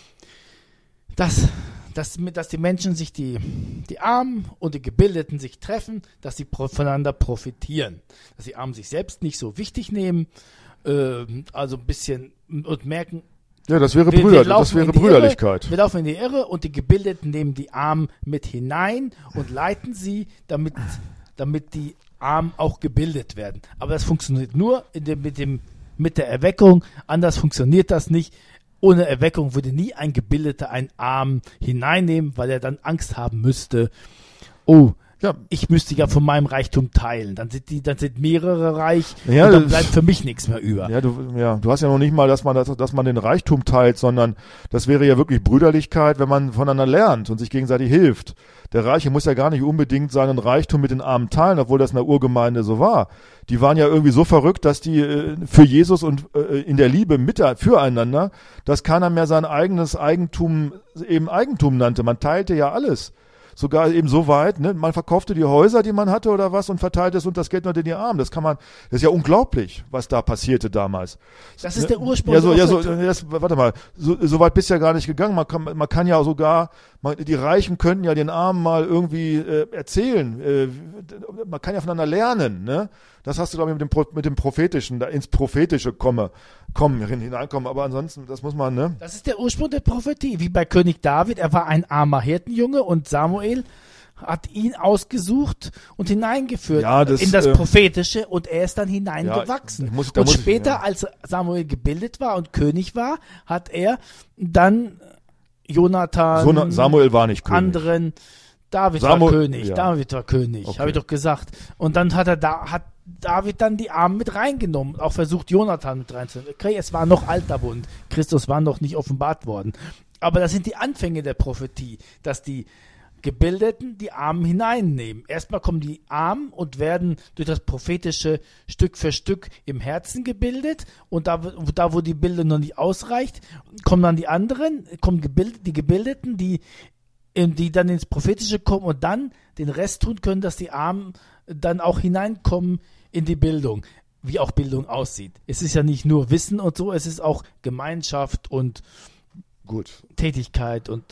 dass, dass, dass die Menschen sich, die, die Armen und die Gebildeten sich treffen, dass sie voneinander profitieren, dass die Armen sich selbst nicht so wichtig nehmen, äh, also ein bisschen und merken, ja, das wäre, wir, Brüder, wir das wäre Brüderlichkeit. Irre, wir laufen in die Irre und die Gebildeten nehmen die Armen mit hinein und leiten sie, damit, damit die Armen auch gebildet werden. Aber das funktioniert nur in dem, mit, dem, mit der Erweckung, anders funktioniert das nicht. Ohne Erweckung würde nie ein Gebildeter einen Arm hineinnehmen, weil er dann Angst haben müsste, oh, ja, ich müsste ja von meinem Reichtum teilen. Dann sind die, dann sind mehrere reich ja, und dann bleibt für mich nichts mehr über. Ja, du, ja, du hast ja noch nicht mal, dass man das, dass man den Reichtum teilt, sondern das wäre ja wirklich Brüderlichkeit, wenn man voneinander lernt und sich gegenseitig hilft. Der Reiche muss ja gar nicht unbedingt seinen Reichtum mit den Armen teilen, obwohl das in der Urgemeinde so war. Die waren ja irgendwie so verrückt, dass die äh, für Jesus und äh, in der Liebe mit, füreinander, dass keiner mehr sein eigenes Eigentum eben Eigentum nannte. Man teilte ja alles. Sogar eben so weit, ne? Man verkaufte die Häuser, die man hatte oder was und verteilte es und das Geld nur in die Armen. Das kann man, das ist ja unglaublich, was da passierte damals. Das ist der Ursprung. Ja, so, ja, so, das, warte mal, so, so weit bist du ja gar nicht gegangen. Man kann, man kann ja sogar, man, die Reichen könnten ja den Armen mal irgendwie äh, erzählen. Äh, man kann ja voneinander lernen, ne? Das hast du, glaube ich, mit dem, Pro, mit dem Prophetischen, da ins Prophetische komme, kommen, hineinkommen. Aber ansonsten, das muss man, ne? Das ist der Ursprung der Prophetie. Wie bei König David, er war ein armer Hirtenjunge und Samuel hat ihn ausgesucht und hineingeführt ja, das, in das äh, Prophetische und er ist dann hineingewachsen. Ja, muss, und später, ich, ja. als Samuel gebildet war und König war, hat er dann Jonathan, so, Samuel war nicht König. anderen, David Samuel, war König, ja. David war König, okay. habe ich doch gesagt. Und dann hat er da, hat David dann die Armen mit reingenommen, auch versucht Jonathan mit reinzunehmen. Okay, es war noch alter Bund, Christus war noch nicht offenbart worden. Aber das sind die Anfänge der Prophetie, dass die Gebildeten die Armen hineinnehmen. Erstmal kommen die Armen und werden durch das Prophetische Stück für Stück im Herzen gebildet und da, da wo die Bildung noch nicht ausreicht, kommen dann die anderen, kommen gebild, die Gebildeten, die, die dann ins Prophetische kommen und dann den Rest tun können, dass die Armen dann auch hineinkommen in die Bildung, wie auch Bildung aussieht. Es ist ja nicht nur Wissen und so, es ist auch Gemeinschaft und Gut. Tätigkeit und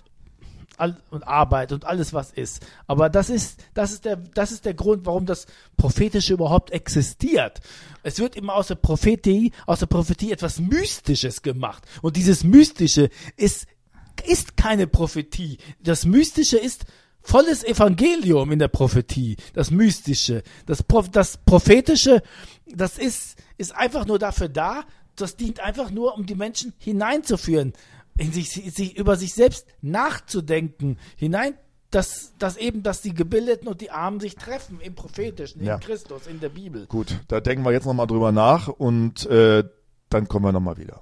und Arbeit und alles, was ist. Aber das ist, das ist der, das ist der Grund, warum das Prophetische überhaupt existiert. Es wird immer aus der Prophetie, aus der Prophetie etwas Mystisches gemacht. Und dieses Mystische ist, ist keine Prophetie. Das Mystische ist volles Evangelium in der Prophetie. Das Mystische. Das, das Prophetische, das ist, ist einfach nur dafür da, das dient einfach nur, um die Menschen hineinzuführen. in sich, sich über sich selbst nachzudenken, hinein, dass, dass eben, dass die Gebildeten und die Armen sich treffen im Prophetischen, in Ja. Christus, in der Bibel. Gut, da denken wir jetzt nochmal drüber nach und äh, dann kommen wir nochmal wieder.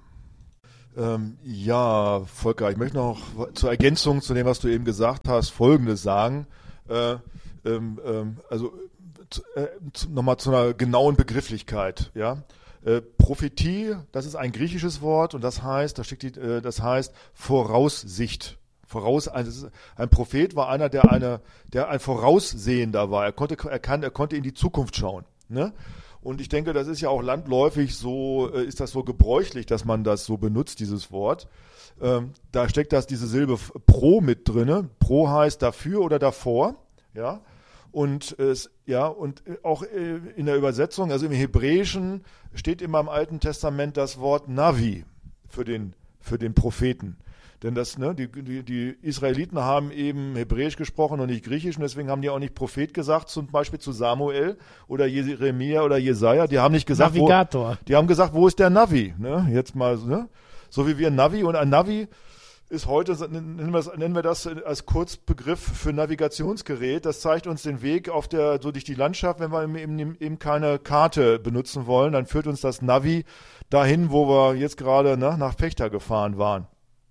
Ähm, ja, Volker, ich möchte noch zur Ergänzung zu dem, was du eben gesagt hast, Folgendes sagen. Äh, ähm, ähm, also äh, nochmal zu einer genauen Begrifflichkeit. Ja, äh, Prophetie, das ist ein griechisches Wort und das heißt, da steckt die, äh, das heißt Voraussicht. Voraus, also ein Prophet war einer, der eine, der ein Voraussehender war. Er konnte, er kann, er konnte in die Zukunft schauen. Ne? Und ich denke, das ist ja auch landläufig so, äh, ist das so gebräuchlich, dass man das so benutzt, dieses Wort. Ähm, da steckt das diese Silbe pro mit drinne. Pro heißt dafür oder davor, ja. Und es, ja, und auch in der Übersetzung, also im Hebräischen steht immer im Alten Testament das Wort Navi für den, für den Propheten. Denn das, ne, die, die, die Israeliten haben eben Hebräisch gesprochen und nicht Griechisch, und deswegen haben die auch nicht Prophet gesagt, zum Beispiel zu Samuel oder Jeremia oder Jesaja. Die haben nicht gesagt, Navigator. Wo, die haben gesagt, wo ist der Navi? Ne? Jetzt mal, ne? So wie wir ein Navi, und ein Navi ist heute, nennen wir, das, nennen wir das als Kurzbegriff für Navigationsgerät. Das zeigt uns den Weg auf der, so durch die Landschaft. Wenn wir eben, eben keine Karte benutzen wollen, dann führt uns das Navi dahin, wo wir jetzt gerade, ne, nach Vechta gefahren waren.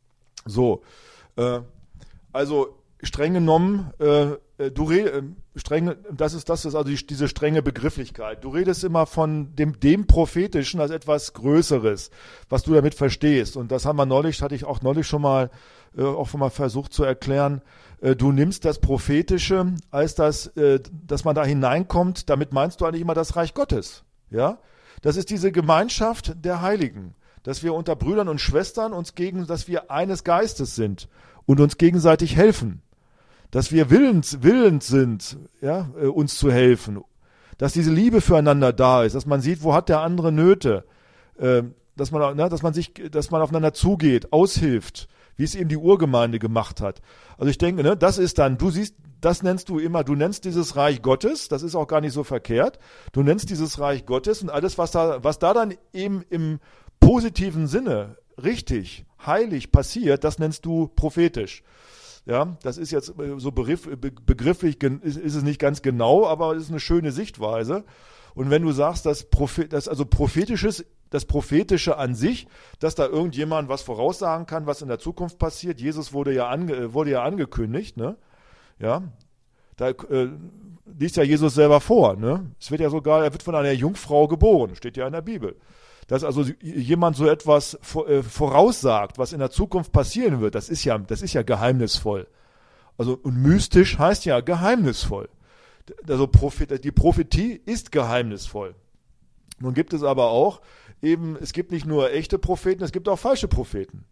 So, äh, also streng genommen, äh, du redest, streng, das ist das ist also die, diese strenge Begrifflichkeit. Du redest immer von dem, dem Prophetischen als etwas Größeres, was du damit verstehst. Und das haben wir neulich, hatte ich auch neulich schon mal, äh, auch schon mal versucht zu erklären. Äh, du nimmst das Prophetische als das, äh, dass man da hineinkommt. Damit meinst du eigentlich immer das Reich Gottes, ja? Das ist diese Gemeinschaft der Heiligen, dass wir unter Brüdern und Schwestern uns gegen, dass wir eines Geistes sind und uns gegenseitig helfen. Dass wir willens, willens sind, ja, äh, uns zu helfen, dass diese Liebe füreinander da ist, dass man sieht, wo hat der andere Nöte, äh, dass man, ne, dass man sich, dass man aufeinander zugeht, aushilft, wie es eben die Urgemeinde gemacht hat. Also ich denke, ne, das ist dann, du siehst, das nennst du immer, du nennst dieses Reich Gottes, das ist auch gar nicht so verkehrt, du nennst dieses Reich Gottes und alles, was da, was da dann eben im positiven Sinne richtig, heilig passiert, das nennst du prophetisch. Ja, das ist jetzt so begriff, begrifflich, ist, ist es nicht ganz genau, aber es ist eine schöne Sichtweise. Und wenn du sagst, dass Prophet, das also prophetisches, das Prophetische an sich, dass da irgendjemand was voraussagen kann, was in der Zukunft passiert. Jesus wurde ja ange, wurde ja angekündigt, ne? Ja, da äh, liest ja Jesus selber vor, ne? Es wird ja sogar, er wird von einer Jungfrau geboren, steht ja in der Bibel. Dass also jemand so etwas voraussagt, was in der Zukunft passieren wird, das ist ja, das ist ja geheimnisvoll. Also, und mystisch heißt ja geheimnisvoll. Also Prophet, die Prophetie ist geheimnisvoll. Nun gibt es aber auch eben, es gibt nicht nur echte Propheten, es gibt auch falsche Propheten.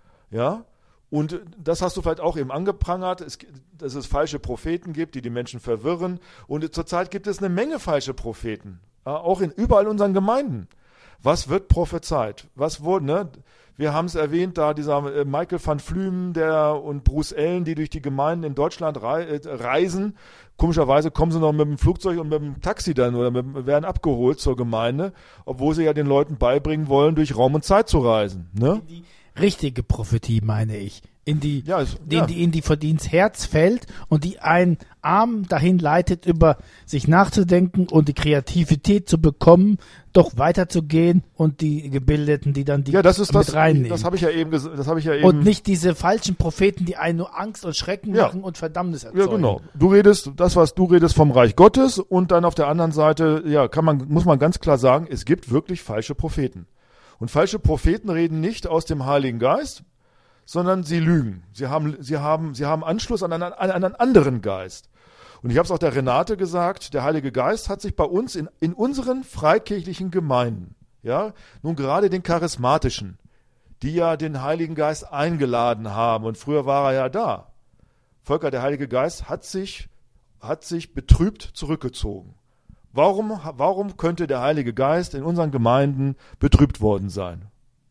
Ja? Und das hast du vielleicht auch eben angeprangert, es, dass es falsche Propheten gibt, die die Menschen verwirren. Und zurzeit gibt es eine Menge falsche Propheten, ja, auch in überall in unseren Gemeinden. Was wird prophezeit? Was wurde, ne? Wir haben es erwähnt, da dieser äh, Michael van Flümen der und Bruce Ellen, die durch die Gemeinden in Deutschland rei äh, reisen. Komischerweise kommen sie noch mit dem Flugzeug und mit dem Taxi dann oder mit, werden abgeholt zur Gemeinde, obwohl sie ja den Leuten beibringen wollen, durch Raum und Zeit zu reisen. Ne? Die richtige Prophetie, meine ich. In die, ja, es, die, ja. die, in die, die ins Herz fällt und die einen Arm dahin leitet, über sich nachzudenken und die Kreativität zu bekommen, doch weiterzugehen und die Gebildeten, die dann die ja, das ist mit das, reinnehmen. Das habe ich ja eben, das habe ich ja eben. Und nicht diese falschen Propheten, die einen nur Angst und Schrecken ja. machen und Verdammnis erzeugen. Ja, genau. Du redest, das, was du redest vom Reich Gottes, und dann auf der anderen Seite, ja, kann man, muss man ganz klar sagen, es gibt wirklich falsche Propheten. Und falsche Propheten reden nicht aus dem Heiligen Geist, sondern sie lügen. Sie haben, sie haben, sie haben Anschluss an einen, an einen anderen Geist. Und ich habe es auch der Renate gesagt, der Heilige Geist hat sich bei uns in, in unseren freikirchlichen Gemeinden, ja, nun gerade den charismatischen, die ja den Heiligen Geist eingeladen haben, und früher war er ja da. Volker, der Heilige Geist hat sich, hat sich betrübt zurückgezogen. Warum, warum könnte der Heilige Geist in unseren Gemeinden betrübt worden sein?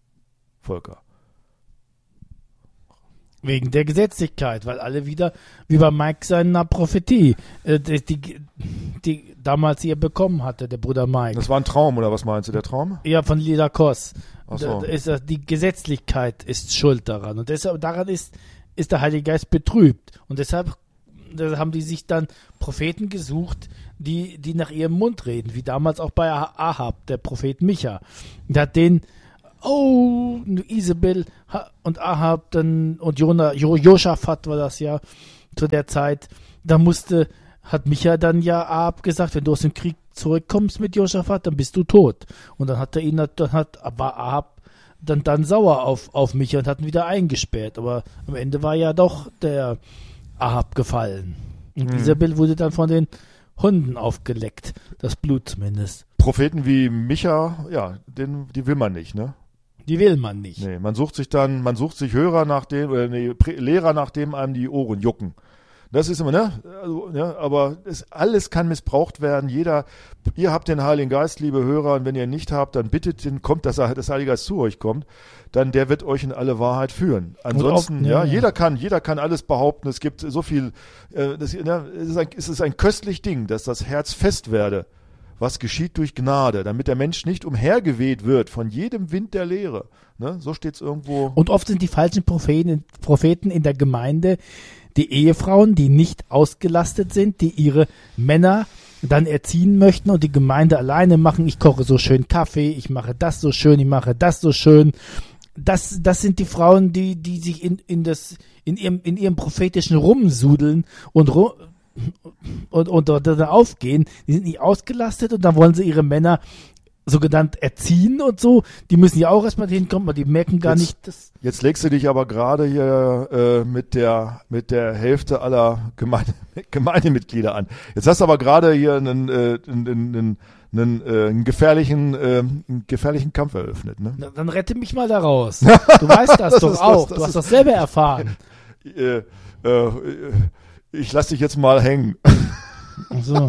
Volker. Wegen der Gesetzlichkeit, weil alle wieder, wie bei Mike seiner Prophetie, äh, die, die, die damals hier bekommen hatte, der Bruder Mike. Das war ein Traum, oder was meinst du, der Traum? Ja, von Lila Koss. Ach so. Da ist, die Gesetzlichkeit ist schuld daran. Und deshalb daran ist, ist der Heilige Geist betrübt. Und deshalb da haben die sich dann Propheten gesucht, die, die nach ihrem Mund reden, wie damals auch bei Ahab, der Prophet Micha. Der hat den, oh, Isabel und Ahab dann, und Jona, jo, Josaphat war das ja zu der Zeit, da musste, hat Micha dann ja Ahab gesagt, wenn du aus dem Krieg zurückkommst mit Josaphat, dann bist du tot. Und dann hat er ihn, dann hat, war Ahab dann, dann sauer auf, auf Micha und hat ihn wieder eingesperrt. Aber am Ende war ja doch der Ahab gefallen. Und hm. Isabel wurde dann von den Hunden aufgeleckt, das Blut zumindest. Propheten wie Micha, ja, den, die will man nicht, ne? Die will man nicht. Nee, man sucht sich dann, man sucht sich Hörer, nach dem, äh, nee, Prä- Lehrer, nach dem einem die Ohren jucken. Das ist immer, ne? Also, ja, aber es, alles kann missbraucht werden. Jeder, ihr habt den Heiligen Geist, liebe Hörer, und wenn ihr ihn nicht habt, dann bittet den, kommt, dass das Heilige Geist zu euch kommt, dann der wird euch in alle Wahrheit führen. Ansonsten, auch, ja, ja, jeder kann, jeder kann alles behaupten. Es gibt so viel, äh, das, ja, es, ist ein, es ist ein köstlich Ding, dass das Herz fest werde. Was geschieht durch Gnade, damit der Mensch nicht umhergeweht wird von jedem Wind der Lehre. Ne? So steht es irgendwo. Und oft sind die falschen Propheten, Propheten in der Gemeinde die Ehefrauen, die nicht ausgelastet sind, die ihre Männer dann erziehen möchten und die Gemeinde alleine machen. Ich koche so schön Kaffee, ich mache das so schön, ich mache das so schön. Das, das sind die Frauen, die, die sich in, in, das, in, ihrem, in ihrem prophetischen Rumsudeln und rum, und, und, und da aufgehen, die sind nicht ausgelastet und dann wollen sie ihre Männer sogenannt erziehen und so, die müssen ja auch erstmal hinkommen, aber die merken gar jetzt, nicht, dass... Jetzt legst du dich aber gerade hier äh, mit der mit der Hälfte aller Gemeinde, Gemeindemitglieder an. Jetzt hast du aber gerade hier einen, äh, einen, einen, einen, äh, einen, gefährlichen, äh, einen gefährlichen Kampf eröffnet. Ne? Na, dann rette mich mal da raus. Du weißt das, das doch ist, auch, das, das du hast ist, das selber erfahren. Äh, äh, ich lass dich jetzt mal hängen. Ach so.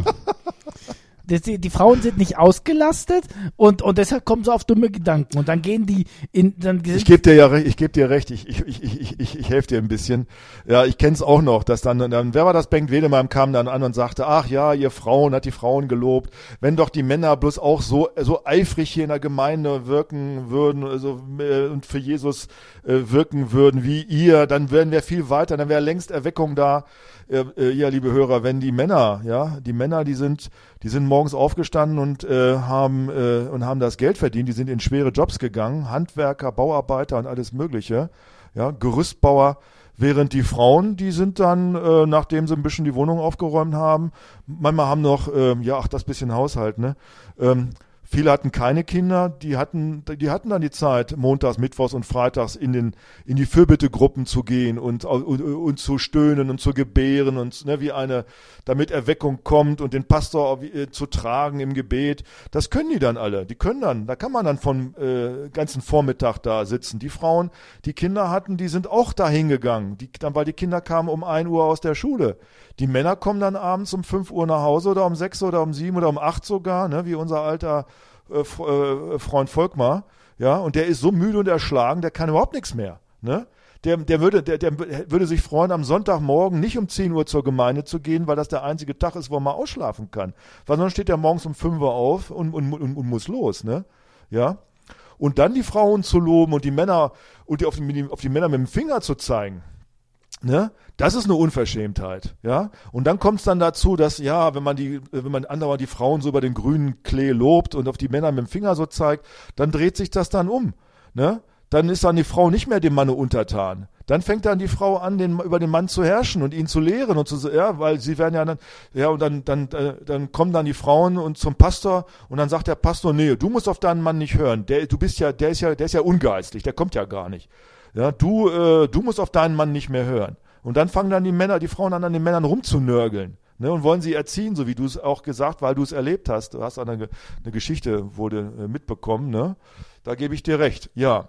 Die, die Frauen sind nicht ausgelastet und, und deshalb kommen sie auf dumme Gedanken und dann gehen die in... Dann ich gebe dir ja recht, ich gebe dir recht, ich, ich, ich, ich, ich, ich helfe dir ein bisschen. Ja, ich kenne es auch noch, dass dann, dann, wer war das, Bengt Wedemann kam dann an und sagte, ach ja, ihr Frauen, hat die Frauen gelobt, wenn doch die Männer bloß auch so, so eifrig hier in der Gemeinde wirken würden, also, äh, und für Jesus äh, wirken würden wie ihr, dann wären wir viel weiter, dann wäre längst Erweckung da. Äh, äh, ja, liebe Hörer, wenn die Männer, ja, die Männer, die sind, die sind morgens aufgestanden und äh, haben äh, und haben das Geld verdient, die sind in schwere Jobs gegangen, Handwerker, Bauarbeiter und alles Mögliche, ja, Gerüstbauer, während die Frauen, die sind dann, äh, nachdem sie ein bisschen die Wohnung aufgeräumt haben, manchmal haben noch, äh, ja, ach, das bisschen Haushalt, ne, ähm, viele hatten keine Kinder, die hatten, die hatten dann die Zeit, montags, mittwochs und freitags in den, in die Fürbittegruppen zu gehen und, und, und zu stöhnen und zu gebären und, ne, wie eine, damit Erweckung kommt und den Pastor äh, zu tragen im Gebet. Das können die dann alle. Die können dann, da kann man dann vom äh, ganzen Vormittag da sitzen. Die Frauen, die Kinder hatten, die sind auch da hingegangen, die, dann, weil die Kinder kamen um ein Uhr aus der Schule. Die Männer kommen dann abends um fünf Uhr nach Hause oder um sechs oder um sieben oder um acht sogar, ne, wie unser alter äh, äh, Freund Volkmar, ja, und der ist so müde und erschlagen, der kann überhaupt nichts mehr, ne. Der, der, würde, der, der würde sich freuen, am Sonntagmorgen nicht um zehn Uhr zur Gemeinde zu gehen, weil das der einzige Tag ist, wo man ausschlafen kann. Weil sonst steht er morgens um fünf Uhr auf und, und, und, und muss los, ne, ja. Und dann die Frauen zu loben und die Männer, und die auf, die, auf die Männer mit dem Finger zu zeigen, ne? Das ist eine Unverschämtheit, ja. Und dann kommt es dann dazu, dass, ja, wenn man die, wenn man andauernd die Frauen so über den grünen Klee lobt und auf die Männer mit dem Finger so zeigt, dann dreht sich das dann um, ne? Dann ist dann die Frau nicht mehr dem Manne untertan. Dann fängt dann die Frau an, den, über den Mann zu herrschen und ihn zu lehren und zu, ja, weil sie werden ja dann, ja, und dann, dann, dann kommen dann die Frauen und zum Pastor und dann sagt der Pastor, nee, du musst auf deinen Mann nicht hören. Der, du bist ja, der ist ja, der ist ja ungeistlich, der kommt ja gar nicht. Ja, du, äh, du musst auf deinen Mann nicht mehr hören. Und dann fangen dann die Männer, die Frauen an, an den Männern rumzunörgeln, ne, und wollen sie erziehen, so wie du es auch gesagt, weil du es erlebt hast. Du hast eine, eine Geschichte, wurde äh, mitbekommen, ne? Da gebe ich dir recht, ja.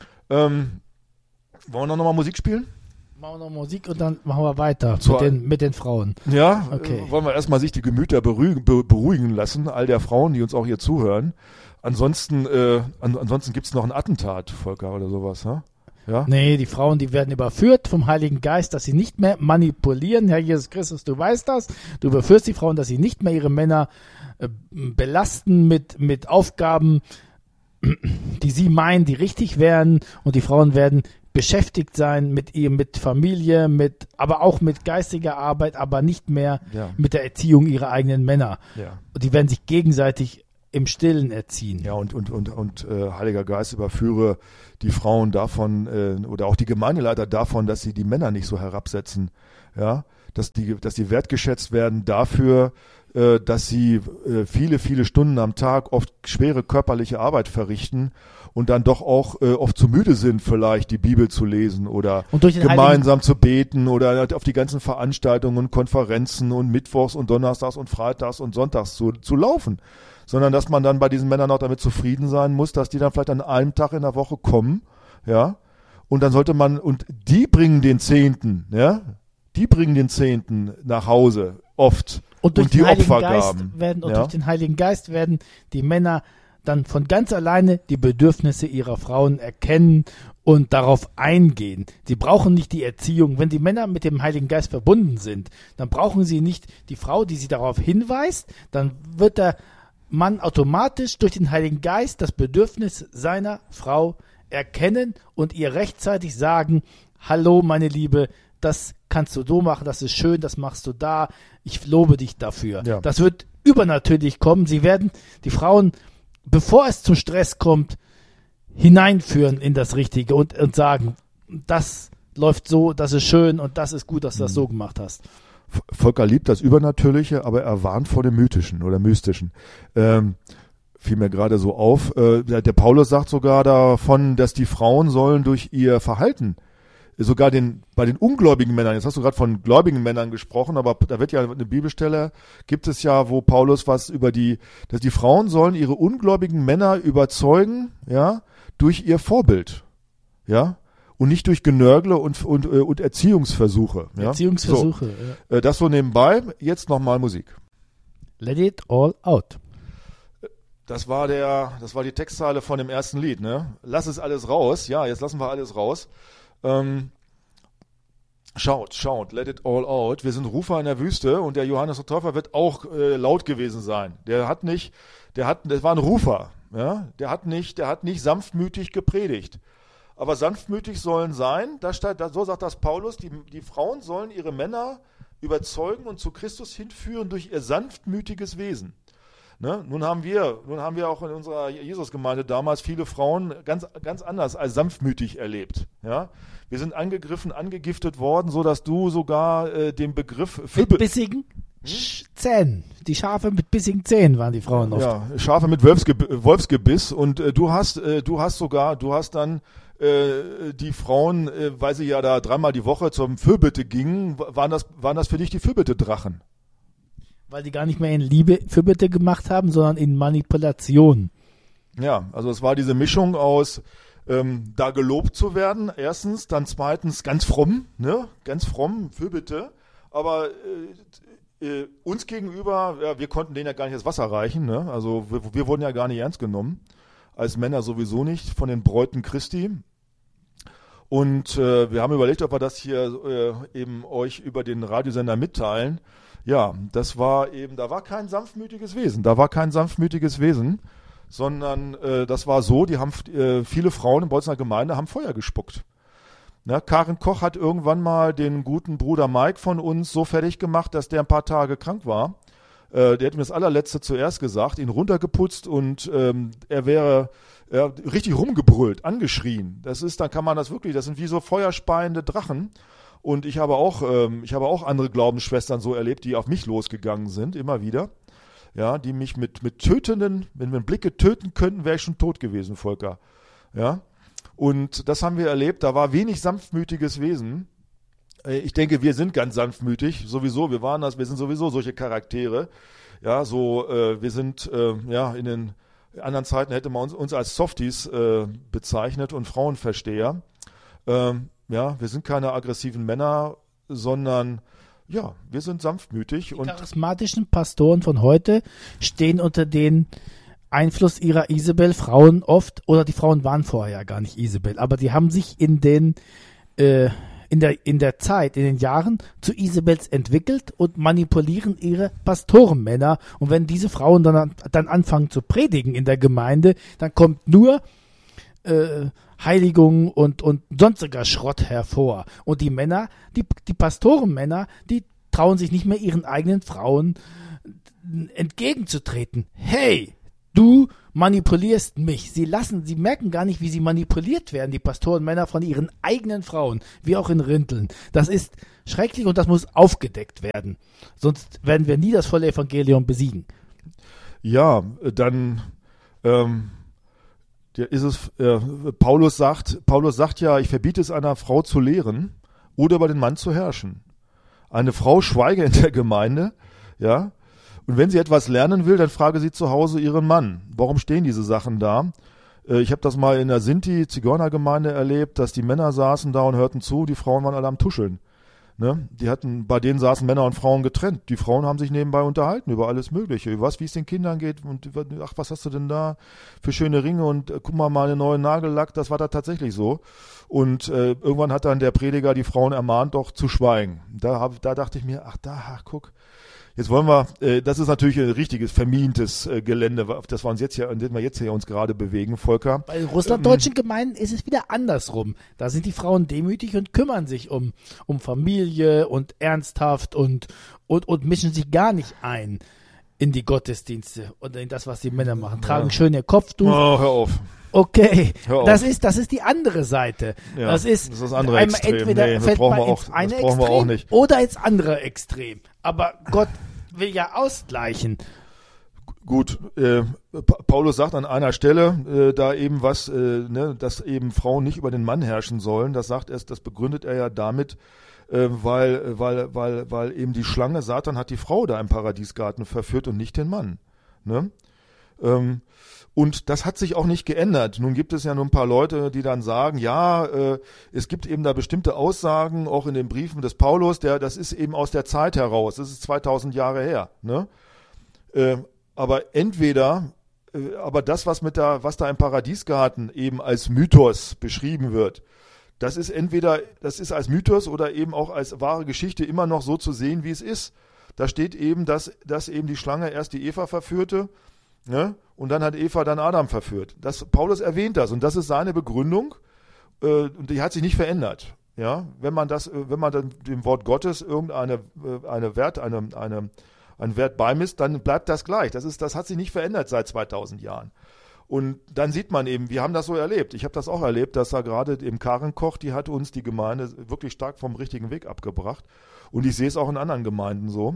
Ähm, wollen wir noch mal Musik spielen? Machen wir noch Musik und dann machen wir weiter Zur, mit, den, mit den Frauen. Ja, okay. äh, wollen wir erstmal sich die Gemüter beruhigen, be, beruhigen lassen, all der Frauen, die uns auch hier zuhören. Ansonsten, äh, an, ansonsten gibt es noch ein Attentat, Volker, oder sowas, ne? Ja? Nee, die Frauen, die werden überführt vom Heiligen Geist, dass sie nicht mehr manipulieren. Herr Jesus Christus, du weißt das. Du überführst die Frauen, dass sie nicht mehr ihre Männer äh, belasten mit, mit Aufgaben, die sie meinen, die richtig wären, und die Frauen werden beschäftigt sein mit ihr, mit Familie, mit, aber auch mit geistiger Arbeit, aber nicht mehr Ja. mit der Erziehung ihrer eigenen Männer. Ja. Und die werden sich gegenseitig im Stillen erziehen. Ja, und, und, und, und äh, Heiliger Geist überführe die Frauen davon äh, oder auch die Gemeindeleiter davon, dass sie die Männer nicht so herabsetzen. Ja, dass die, dass die wertgeschätzt werden dafür, äh, dass sie äh, viele, viele Stunden am Tag oft schwere körperliche Arbeit verrichten und dann doch auch äh, oft zu müde sind, vielleicht die Bibel zu lesen oder Und durch den gemeinsam zu beten oder auf die ganzen Veranstaltungen und Konferenzen und Mittwochs und Donnerstags und Freitags und Sonntags zu, zu laufen. Sondern dass man dann bei diesen Männern auch damit zufrieden sein muss, dass die dann vielleicht an einem Tag in der Woche kommen, ja, und dann sollte man, und die bringen den Zehnten, ja, die bringen den Zehnten nach Hause, oft, Und durch und die den Heiligen Opfergaben. Geist werden, und ja. durch den Heiligen Geist werden die Männer dann von ganz alleine die Bedürfnisse ihrer Frauen erkennen und darauf eingehen. Sie brauchen nicht die Erziehung. Wenn die Männer mit dem Heiligen Geist verbunden sind, dann brauchen sie nicht die Frau, die sie darauf hinweist. Dann wird der Mann automatisch durch den Heiligen Geist das Bedürfnis seiner Frau erkennen und ihr rechtzeitig sagen: Hallo, meine Liebe, das kannst du so machen, das ist schön, das machst du da, ich lobe dich dafür. Ja. Das wird übernatürlich kommen. Sie werden die Frauen, bevor es zum Stress kommt, hineinführen in das Richtige und, und sagen: Das läuft so, das ist schön und das ist gut, dass du das so gemacht hast. Volker liebt das Übernatürliche, aber er warnt vor dem Mythischen oder Mystischen. Ähm, fiel mir gerade so auf. Äh, der, der Paulus sagt sogar davon, dass die Frauen sollen durch ihr Verhalten, sogar den, bei den ungläubigen Männern, jetzt hast du gerade von gläubigen Männern gesprochen, aber da wird ja eine Bibelstelle, gibt es ja, wo Paulus was über die, dass die Frauen sollen ihre ungläubigen Männer überzeugen, ja, durch ihr Vorbild, ja, und nicht durch Genörgle und, und, und Erziehungsversuche. Ja? Erziehungsversuche. So, Ja. das so nebenbei, jetzt nochmal Musik. Let it all out. Das war der, das war die Textzeile von dem ersten Lied, ne? Lass es alles raus. Ja, jetzt lassen wir alles raus. Ähm, schaut, schaut, let it all out. Wir sind Rufer in der Wüste und der Johannes der Täufer wird auch äh, laut gewesen sein. Der hat nicht, der hat, das war ein Rufer, ja? Der hat nicht, der hat nicht sanftmütig gepredigt. Aber sanftmütig sollen sein, da steht, da, so sagt das Paulus, die, die Frauen sollen ihre Männer überzeugen und zu Christus hinführen durch ihr sanftmütiges Wesen. Ne? Nun haben wir, nun haben wir auch in unserer Jesusgemeinde damals viele Frauen ganz, ganz anders als sanftmütig erlebt. Ja? Wir sind angegriffen, angegiftet worden, so dass du sogar äh, den Begriff Mit bissigen hm? Zähnen. Die Schafe mit bissigen Zähnen waren die Frauen oft. Ja, Schafe mit Wolfsgeb Wolfsgebiss und äh, du hast, äh, du hast sogar, du hast dann äh, die Frauen, äh, weil sie ja da dreimal die Woche zum Fürbitte gingen, waren das, waren das für dich die Fürbitte-Drachen? Weil die gar nicht mehr in Liebe Fürbitte gemacht haben, sondern in Manipulation. Ja, also es war diese Mischung aus ähm, da gelobt zu werden, erstens, dann zweitens ganz fromm, ne, ganz fromm, Fürbitte, aber äh, äh, uns gegenüber, ja, wir konnten denen ja gar nicht das Wasser reichen, ne, also wir, wir wurden ja gar nicht ernst genommen, als Männer sowieso nicht, von den Bräuten Christi. Und äh, wir haben überlegt, ob wir das hier äh, eben euch über den Radiosender mitteilen. Ja, das war eben, da war kein sanftmütiges Wesen, da war kein sanftmütiges Wesen, sondern äh, das war so, die haben äh, viele Frauen in Bolzner Gemeinde haben Feuer gespuckt. Na, Karin Koch hat irgendwann mal den guten Bruder Mike von uns so fertig gemacht, dass der ein paar Tage krank war. Äh, der hat mir das allerletzte zuerst gesagt, ihn runtergeputzt und ähm, er wäre äh, richtig rumgebrüllt, angeschrien. Das ist, dann kann man das wirklich, das sind wie so feuerspeiende Drachen. Und ich habe auch, ähm, ich habe auch andere Glaubensschwestern so erlebt, die auf mich losgegangen sind, immer wieder. Ja, die mich mit, mit tötenden, wenn wir Blicke töten könnten, wäre ich schon tot gewesen, Volker. Ja. Und das haben wir erlebt, da war wenig sanftmütiges Wesen. Äh, ich denke, wir sind ganz sanftmütig, sowieso, wir waren das, wir sind sowieso solche Charaktere. Ja, so, äh, wir sind, äh, ja, in den anderen Zeiten hätte man uns, uns als Softies äh, bezeichnet und Frauenversteher. Ähm, Ja, wir sind keine aggressiven Männer, sondern ja, wir sind sanftmütig. Die und charismatischen Pastoren von heute stehen unter den Einfluss ihrer Isabel-Frauen oft, oder die Frauen waren vorher ja gar nicht Isabel, aber die haben sich in den äh, in der, in der Zeit, in den Jahren zu Isabels entwickelt und manipulieren ihre Pastorenmänner. Und wenn diese Frauen dann, dann anfangen zu predigen in der Gemeinde, dann kommt nur äh, Heiligung und, und sonstiger Schrott hervor. Und die Männer, die, die Pastorenmänner, die trauen sich nicht mehr ihren eigenen Frauen entgegenzutreten. Hey, du manipulierst mich. Sie lassen, sie merken gar nicht, wie sie manipuliert werden, die Pastorenmänner von ihren eigenen Frauen, wie auch in Rinteln. Das ist schrecklich und das muss aufgedeckt werden. Sonst werden wir nie das volle Evangelium besiegen. Ja, dann ähm, der ist es, äh, Paulus sagt, Paulus sagt ja, ich verbiete es einer Frau zu lehren oder über den Mann zu herrschen. Eine Frau schweige in der Gemeinde, ja, und wenn sie etwas lernen will, dann frage sie zu Hause ihren Mann. Warum stehen diese Sachen da? Äh, ich habe das mal in der Sinti-Zigeunergemeinde erlebt, dass die Männer saßen da und hörten zu, die Frauen waren alle am Tuscheln. Ne? Die hatten, bei denen saßen Männer und Frauen getrennt. Die Frauen haben sich nebenbei unterhalten über alles Mögliche, über was, wie es den Kindern geht und ach, was hast du denn da für schöne Ringe und äh, guck mal, mal einen neuen Nagellack, das war da tatsächlich so. Und äh, irgendwann hat dann der Prediger die Frauen ermahnt, doch zu schweigen. Da, hab, da dachte ich mir, ach da, ach, guck. Jetzt wollen wir, äh, das ist natürlich ein richtiges, vermintes äh, Gelände, auf das wir uns jetzt hier, an dem wir jetzt hier uns gerade bewegen, Volker. Bei den russlanddeutschen ähm, Gemeinden ist es wieder andersrum. Da sind die Frauen demütig und kümmern sich um, um Familie und ernsthaft und, und, und mischen sich gar nicht ein in die Gottesdienste und in das, was die Männer machen. Tragen ja. schön ihr Kopftuch. Oh, hör auf. Okay, das ist, das ist die andere Seite. Ja, das ist, das ist das andere Extrem. Entweder nee, das fällt brauchen man wir auch, ins eine das brauchen wir Extrem auch nicht. oder ins andere Extrem. Aber Gott will ja ausgleichen. Gut, äh, Paulus sagt an einer Stelle, äh, da eben was, äh, ne, dass eben Frauen nicht über den Mann herrschen sollen. Das sagt er, das begründet er ja damit, äh, weil, weil, weil, weil eben die Schlange, Satan hat die Frau da im Paradiesgarten verführt und nicht den Mann. Ne? Ähm, Und das hat sich auch nicht geändert. Nun gibt es ja nur ein paar Leute, die dann sagen, ja, äh, es gibt eben da bestimmte Aussagen, auch in den Briefen des Paulus, der, das ist eben aus der Zeit heraus, das ist zweitausend Jahre her. Ne? Äh, aber entweder, äh, aber das, was mit da, was da im Paradiesgarten eben als Mythos beschrieben wird, das ist entweder, das ist als Mythos oder eben auch als wahre Geschichte immer noch so zu sehen, wie es ist. Da steht eben, dass, dass eben die Schlange erst die Eva verführte, ne? Und dann hat Eva dann Adam verführt. Das, Paulus erwähnt das und das ist seine Begründung äh, und die hat sich nicht verändert. Ja, wenn man das, wenn man dann dem Wort Gottes irgendeine äh, eine Wert, eine, eine, einen Wert beimisst, dann bleibt das gleich. Das ist, das hat sich nicht verändert seit zweitausend Jahren. Und dann sieht man eben, wir haben das so erlebt. Ich habe das auch erlebt, dass da gerade im Karenkoch, die hat uns die Gemeinde wirklich stark vom richtigen Weg abgebracht. Und ich sehe es auch in anderen Gemeinden so.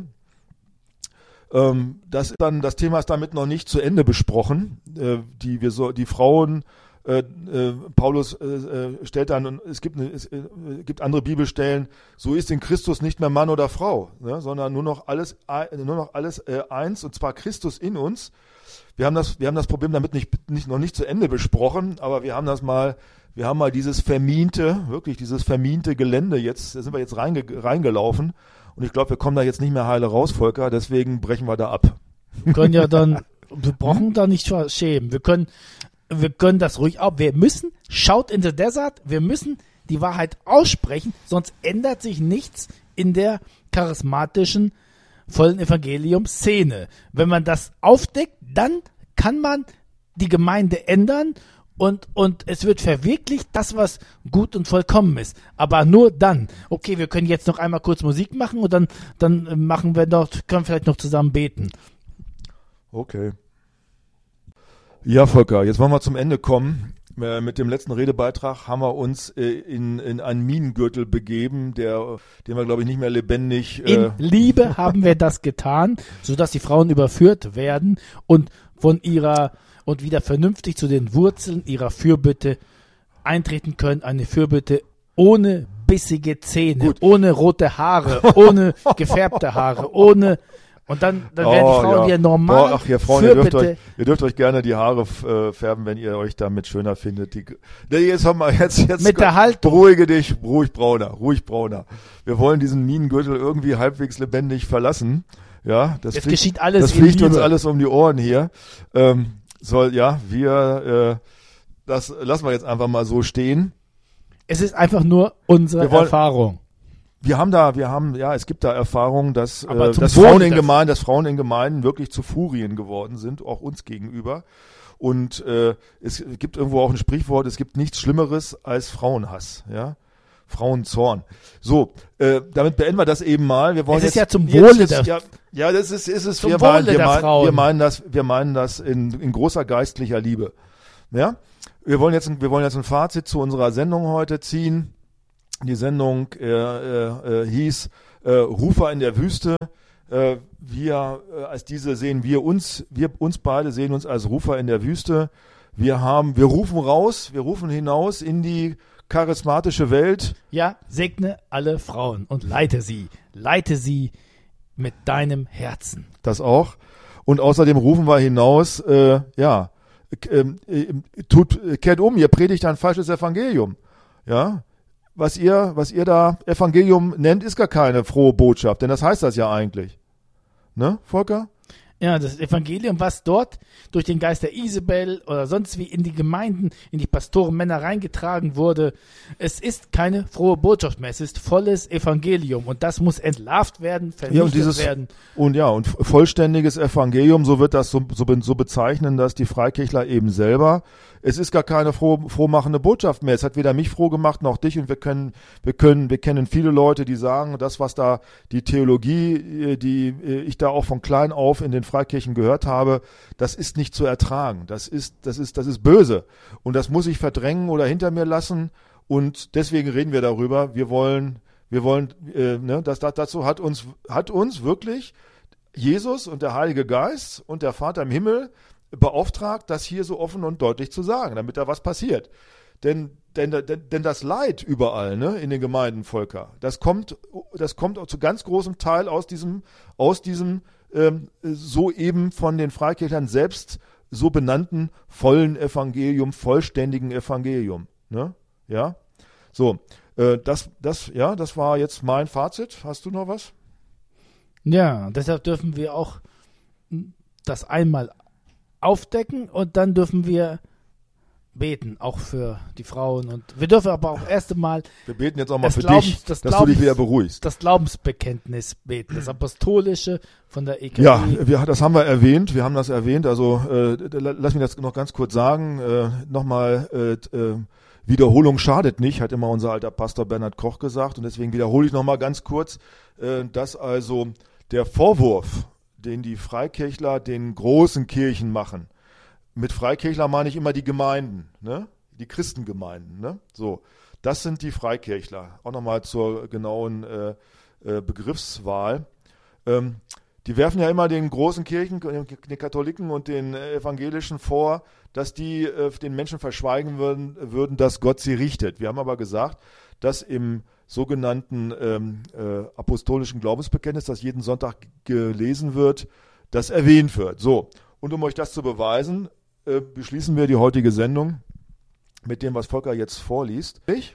Ähm, das, ist dann, das Thema ist damit noch nicht zu Ende besprochen. Äh, die, wir so, die Frauen, äh, äh, Paulus äh, stellt dann, es gibt, eine, es äh, gibt andere Bibelstellen, so ist in Christus nicht mehr Mann oder Frau, ne, sondern nur noch alles, nur noch alles äh, eins, und zwar Christus in uns. Wir haben das, wir haben das Problem damit nicht, nicht, noch nicht zu Ende besprochen, aber wir haben das mal, wir haben mal dieses vermiente, wirklich dieses vermiente Gelände jetzt, da sind wir jetzt reinge, reingelaufen. Und ich glaube, wir kommen da jetzt nicht mehr heile raus, Volker, deswegen brechen wir da ab. Wir können ja dann, wir brauchen da nicht schämen. Wir können, wir können das ruhig auch. Wir müssen, shout in the desert, wir müssen die Wahrheit aussprechen, sonst ändert sich nichts in der charismatischen, vollen Evangelium-Szene. Wenn man das aufdeckt, dann kann man die Gemeinde ändern Und, und es wird verwirklicht, das, was gut und vollkommen ist. Aber nur dann. Okay, wir können jetzt noch einmal kurz Musik machen und dann, dann machen wir noch, können vielleicht noch zusammen beten. Okay. Ja, Volker, jetzt wollen wir zum Ende kommen. Äh, mit dem letzten Redebeitrag haben wir uns äh, in, in einen Minengürtel begeben, der, den wir, glaube ich, nicht mehr lebendig... Äh in Liebe haben wir das getan, sodass die Frauen überführt werden und von ihrer... und wieder vernünftig zu den Wurzeln ihrer Fürbitte eintreten können. Eine Fürbitte ohne bissige Zähne, Gut. ohne rote Haare, ohne gefärbte Haare, ohne... Und dann, dann werden die Frauen ja. wieder normal. Ach, ihr Frauen, ihr dürft, euch, ihr dürft euch gerne die Haare äh, färben, wenn ihr euch damit schöner findet. Die, nee, jetzt haben wir jetzt, jetzt mit der Haltung. Beruhige dich, ruhig brauner, ruhig brauner. Wir wollen diesen Minengürtel irgendwie halbwegs lebendig verlassen. Ja, das es fliegt, geschieht alles. Das fliegt uns alles um die Ohren hier. Ähm, soll, ja, wir, äh, das lassen wir jetzt einfach mal so stehen. Es ist einfach nur unsere Wir wollen- Erfahrung. Wir haben da, wir haben, ja, es gibt da Erfahrungen, dass, Aber äh, zum dass Wohle Frauen in der- Gemeinden, dass Frauen in Gemeinden wirklich zu Furien geworden sind, auch uns gegenüber. Und äh, es gibt irgendwo auch ein Sprichwort: Es gibt nichts Schlimmeres als Frauenhass, ja, Frauenzorn. So, äh, damit beenden wir das eben mal. Wir wollen Es ist jetzt, ja zum jetzt Wohle ist, der- ja, ja, das ist, ist es. Zum Wir Wohle meinen, wir, der meinen, Frauen. wir meinen das, wir meinen das in, in großer geistlicher Liebe. Ja, wir wollen jetzt, ein, wir wollen jetzt ein Fazit zu unserer Sendung heute ziehen. Die Sendung äh, äh, äh, hieß äh, Rufer in der Wüste. Äh, wir äh, als diese sehen wir uns, wir uns beide sehen uns als Rufer in der Wüste. Wir haben, wir rufen raus, wir rufen hinaus in die charismatische Welt. Ja, segne alle Frauen und leite sie. Leite sie mit deinem Herzen. Das auch. Und außerdem rufen wir hinaus, äh, ja, äh, äh, tut, äh, kehrt um, ihr predigt ein falsches Evangelium. Ja, was ihr, was ihr da Evangelium nennt, ist gar keine frohe Botschaft, denn das heißt das ja eigentlich. Ne, Volker? Ja, das Evangelium, was dort durch den Geist der Isabel oder sonst wie in die Gemeinden, in die Pastorenmänner reingetragen wurde, es ist keine frohe Botschaft mehr, es ist volles Evangelium und das muss entlarvt werden, vernichtet Ja, und dieses, werden. und ja, und vollständiges Evangelium, so wird das so, so, so bezeichnen, dass die Freikirchler eben selber. Es ist gar keine froh, frohmachende Botschaft mehr. Es hat weder mich froh gemacht noch dich, und wir können, wir können, wir kennen viele Leute, die sagen, das, was da die Theologie, die ich da auch von klein auf in den Freikirchen gehört habe, das ist nicht zu ertragen. Das ist, das ist, das ist böse. Und das muss ich verdrängen oder hinter mir lassen. Und deswegen reden wir darüber. Wir wollen, wir wollen, äh, ne, das, das, dazu hat uns, hat uns wirklich Jesus und der Heilige Geist und der Vater im Himmel beauftragt, das hier so offen und deutlich zu sagen, damit da was passiert. Denn, denn, denn, denn das Leid überall, ne, in den Gemeinden, Volker, das kommt, das kommt zu ganz großem Teil aus diesem, aus diesem ähm, soeben von den Freikirchern selbst so benannten vollen Evangelium, vollständigen Evangelium. Ne? Ja, so, äh, das, das, ja, das war jetzt mein Fazit. Hast du noch was? Ja, deshalb dürfen wir auch das einmal aufdecken und dann dürfen wir beten, auch für die Frauen. Und wir dürfen aber auch erst einmal Wir beten jetzt auch mal das für Glaubens- dich, das dass du dich Glaubens- wieder beruhigst. das Glaubensbekenntnis beten, das Apostolische von der E K W. Ja, wir, das haben wir erwähnt, wir haben das erwähnt, also äh, lass mich das noch ganz kurz sagen, äh, nochmal, äh, äh, Wiederholung schadet nicht, hat immer unser alter Pastor Bernhard Koch gesagt, und deswegen wiederhole ich nochmal ganz kurz, äh, dass also der Vorwurf, den die Freikirchler den großen Kirchen machen, mit Freikirchler meine ich immer die Gemeinden, ne? Die Christengemeinden, ne? So, das sind die Freikirchler. Auch nochmal zur genauen äh, äh, Begriffswahl. Ähm, die werfen ja immer den großen Kirchen, den Katholiken und den Evangelischen vor, dass die äh, den Menschen verschweigen würden, würden, dass Gott sie richtet. Wir haben aber gesagt, dass im sogenannten ähm, äh, apostolischen Glaubensbekenntnis, das jeden Sonntag gelesen wird, das erwähnt wird. So, und um euch das zu beweisen, äh, beschließen wir die heutige Sendung mit dem, was Volker jetzt vorliest. Ich,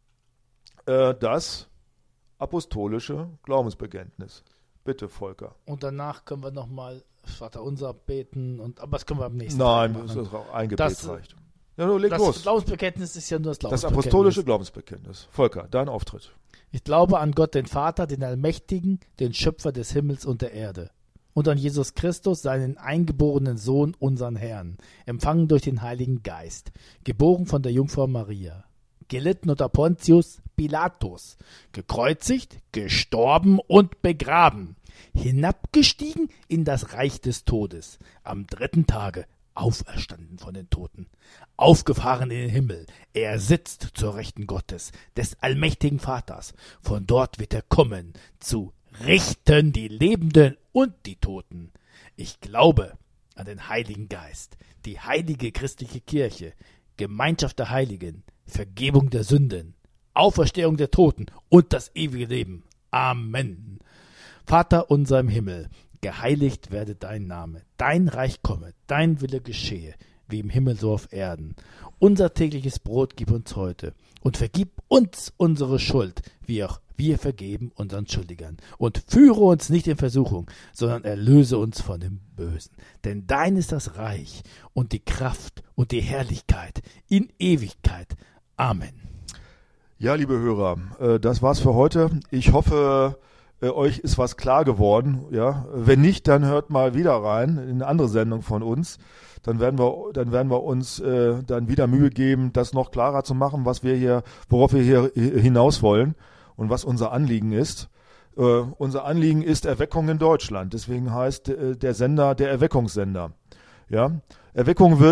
äh, das apostolische Glaubensbekenntnis. Bitte, Volker. Und danach können wir nochmal Vater unser beten, und, aber das können wir am nächsten Nein, Tag das machen. ist auch ein Gebet Das- reicht. Ja, du leg Das los. Glaubensbekenntnis ist ja nur das Das Glaubensbekenntnis. apostolische Glaubensbekenntnis. Volker, dein Auftritt. Ich glaube an Gott, den Vater, den Allmächtigen, den Schöpfer des Himmels und der Erde. Und an Jesus Christus, seinen eingeborenen Sohn, unseren Herrn, empfangen durch den Heiligen Geist, geboren von der Jungfrau Maria, gelitten unter Pontius Pilatus, gekreuzigt, gestorben und begraben, hinabgestiegen in das Reich des Todes, am dritten Tage auferstanden von den Toten, aufgefahren in den Himmel, er sitzt zur Rechten Gottes, des allmächtigen Vaters, von dort wird er kommen, zu richten die Lebenden und die Toten. Ich glaube an den Heiligen Geist, die heilige christliche Kirche, Gemeinschaft der Heiligen, Vergebung der Sünden, Auferstehung der Toten und das ewige Leben. Amen. Vater unser im Himmel, geheiligt werde dein Name, dein Reich komme, dein Wille geschehe, wie im Himmel so auf Erden. Unser tägliches Brot gib uns heute und vergib uns unsere Schuld, wie auch wir vergeben unseren Schuldigern. Und führe uns nicht in Versuchung, sondern erlöse uns von dem Bösen. Denn dein ist das Reich und die Kraft und die Herrlichkeit in Ewigkeit. Amen. Ja, liebe Hörer, äh, das war's für heute. Ich hoffe, äh, euch ist was klar geworden. Ja, wenn nicht, dann hört mal wieder rein in eine andere Sendung von uns. Dann werden wir, dann werden wir uns äh, dann wieder Mühe geben, das noch klarer zu machen, was wir hier, worauf wir hier hinaus wollen und was unser Anliegen ist. Äh, unser Anliegen ist Erweckung in Deutschland. Deswegen heißt äh, der Sender der Erweckungssender. Ja, Erweckung wird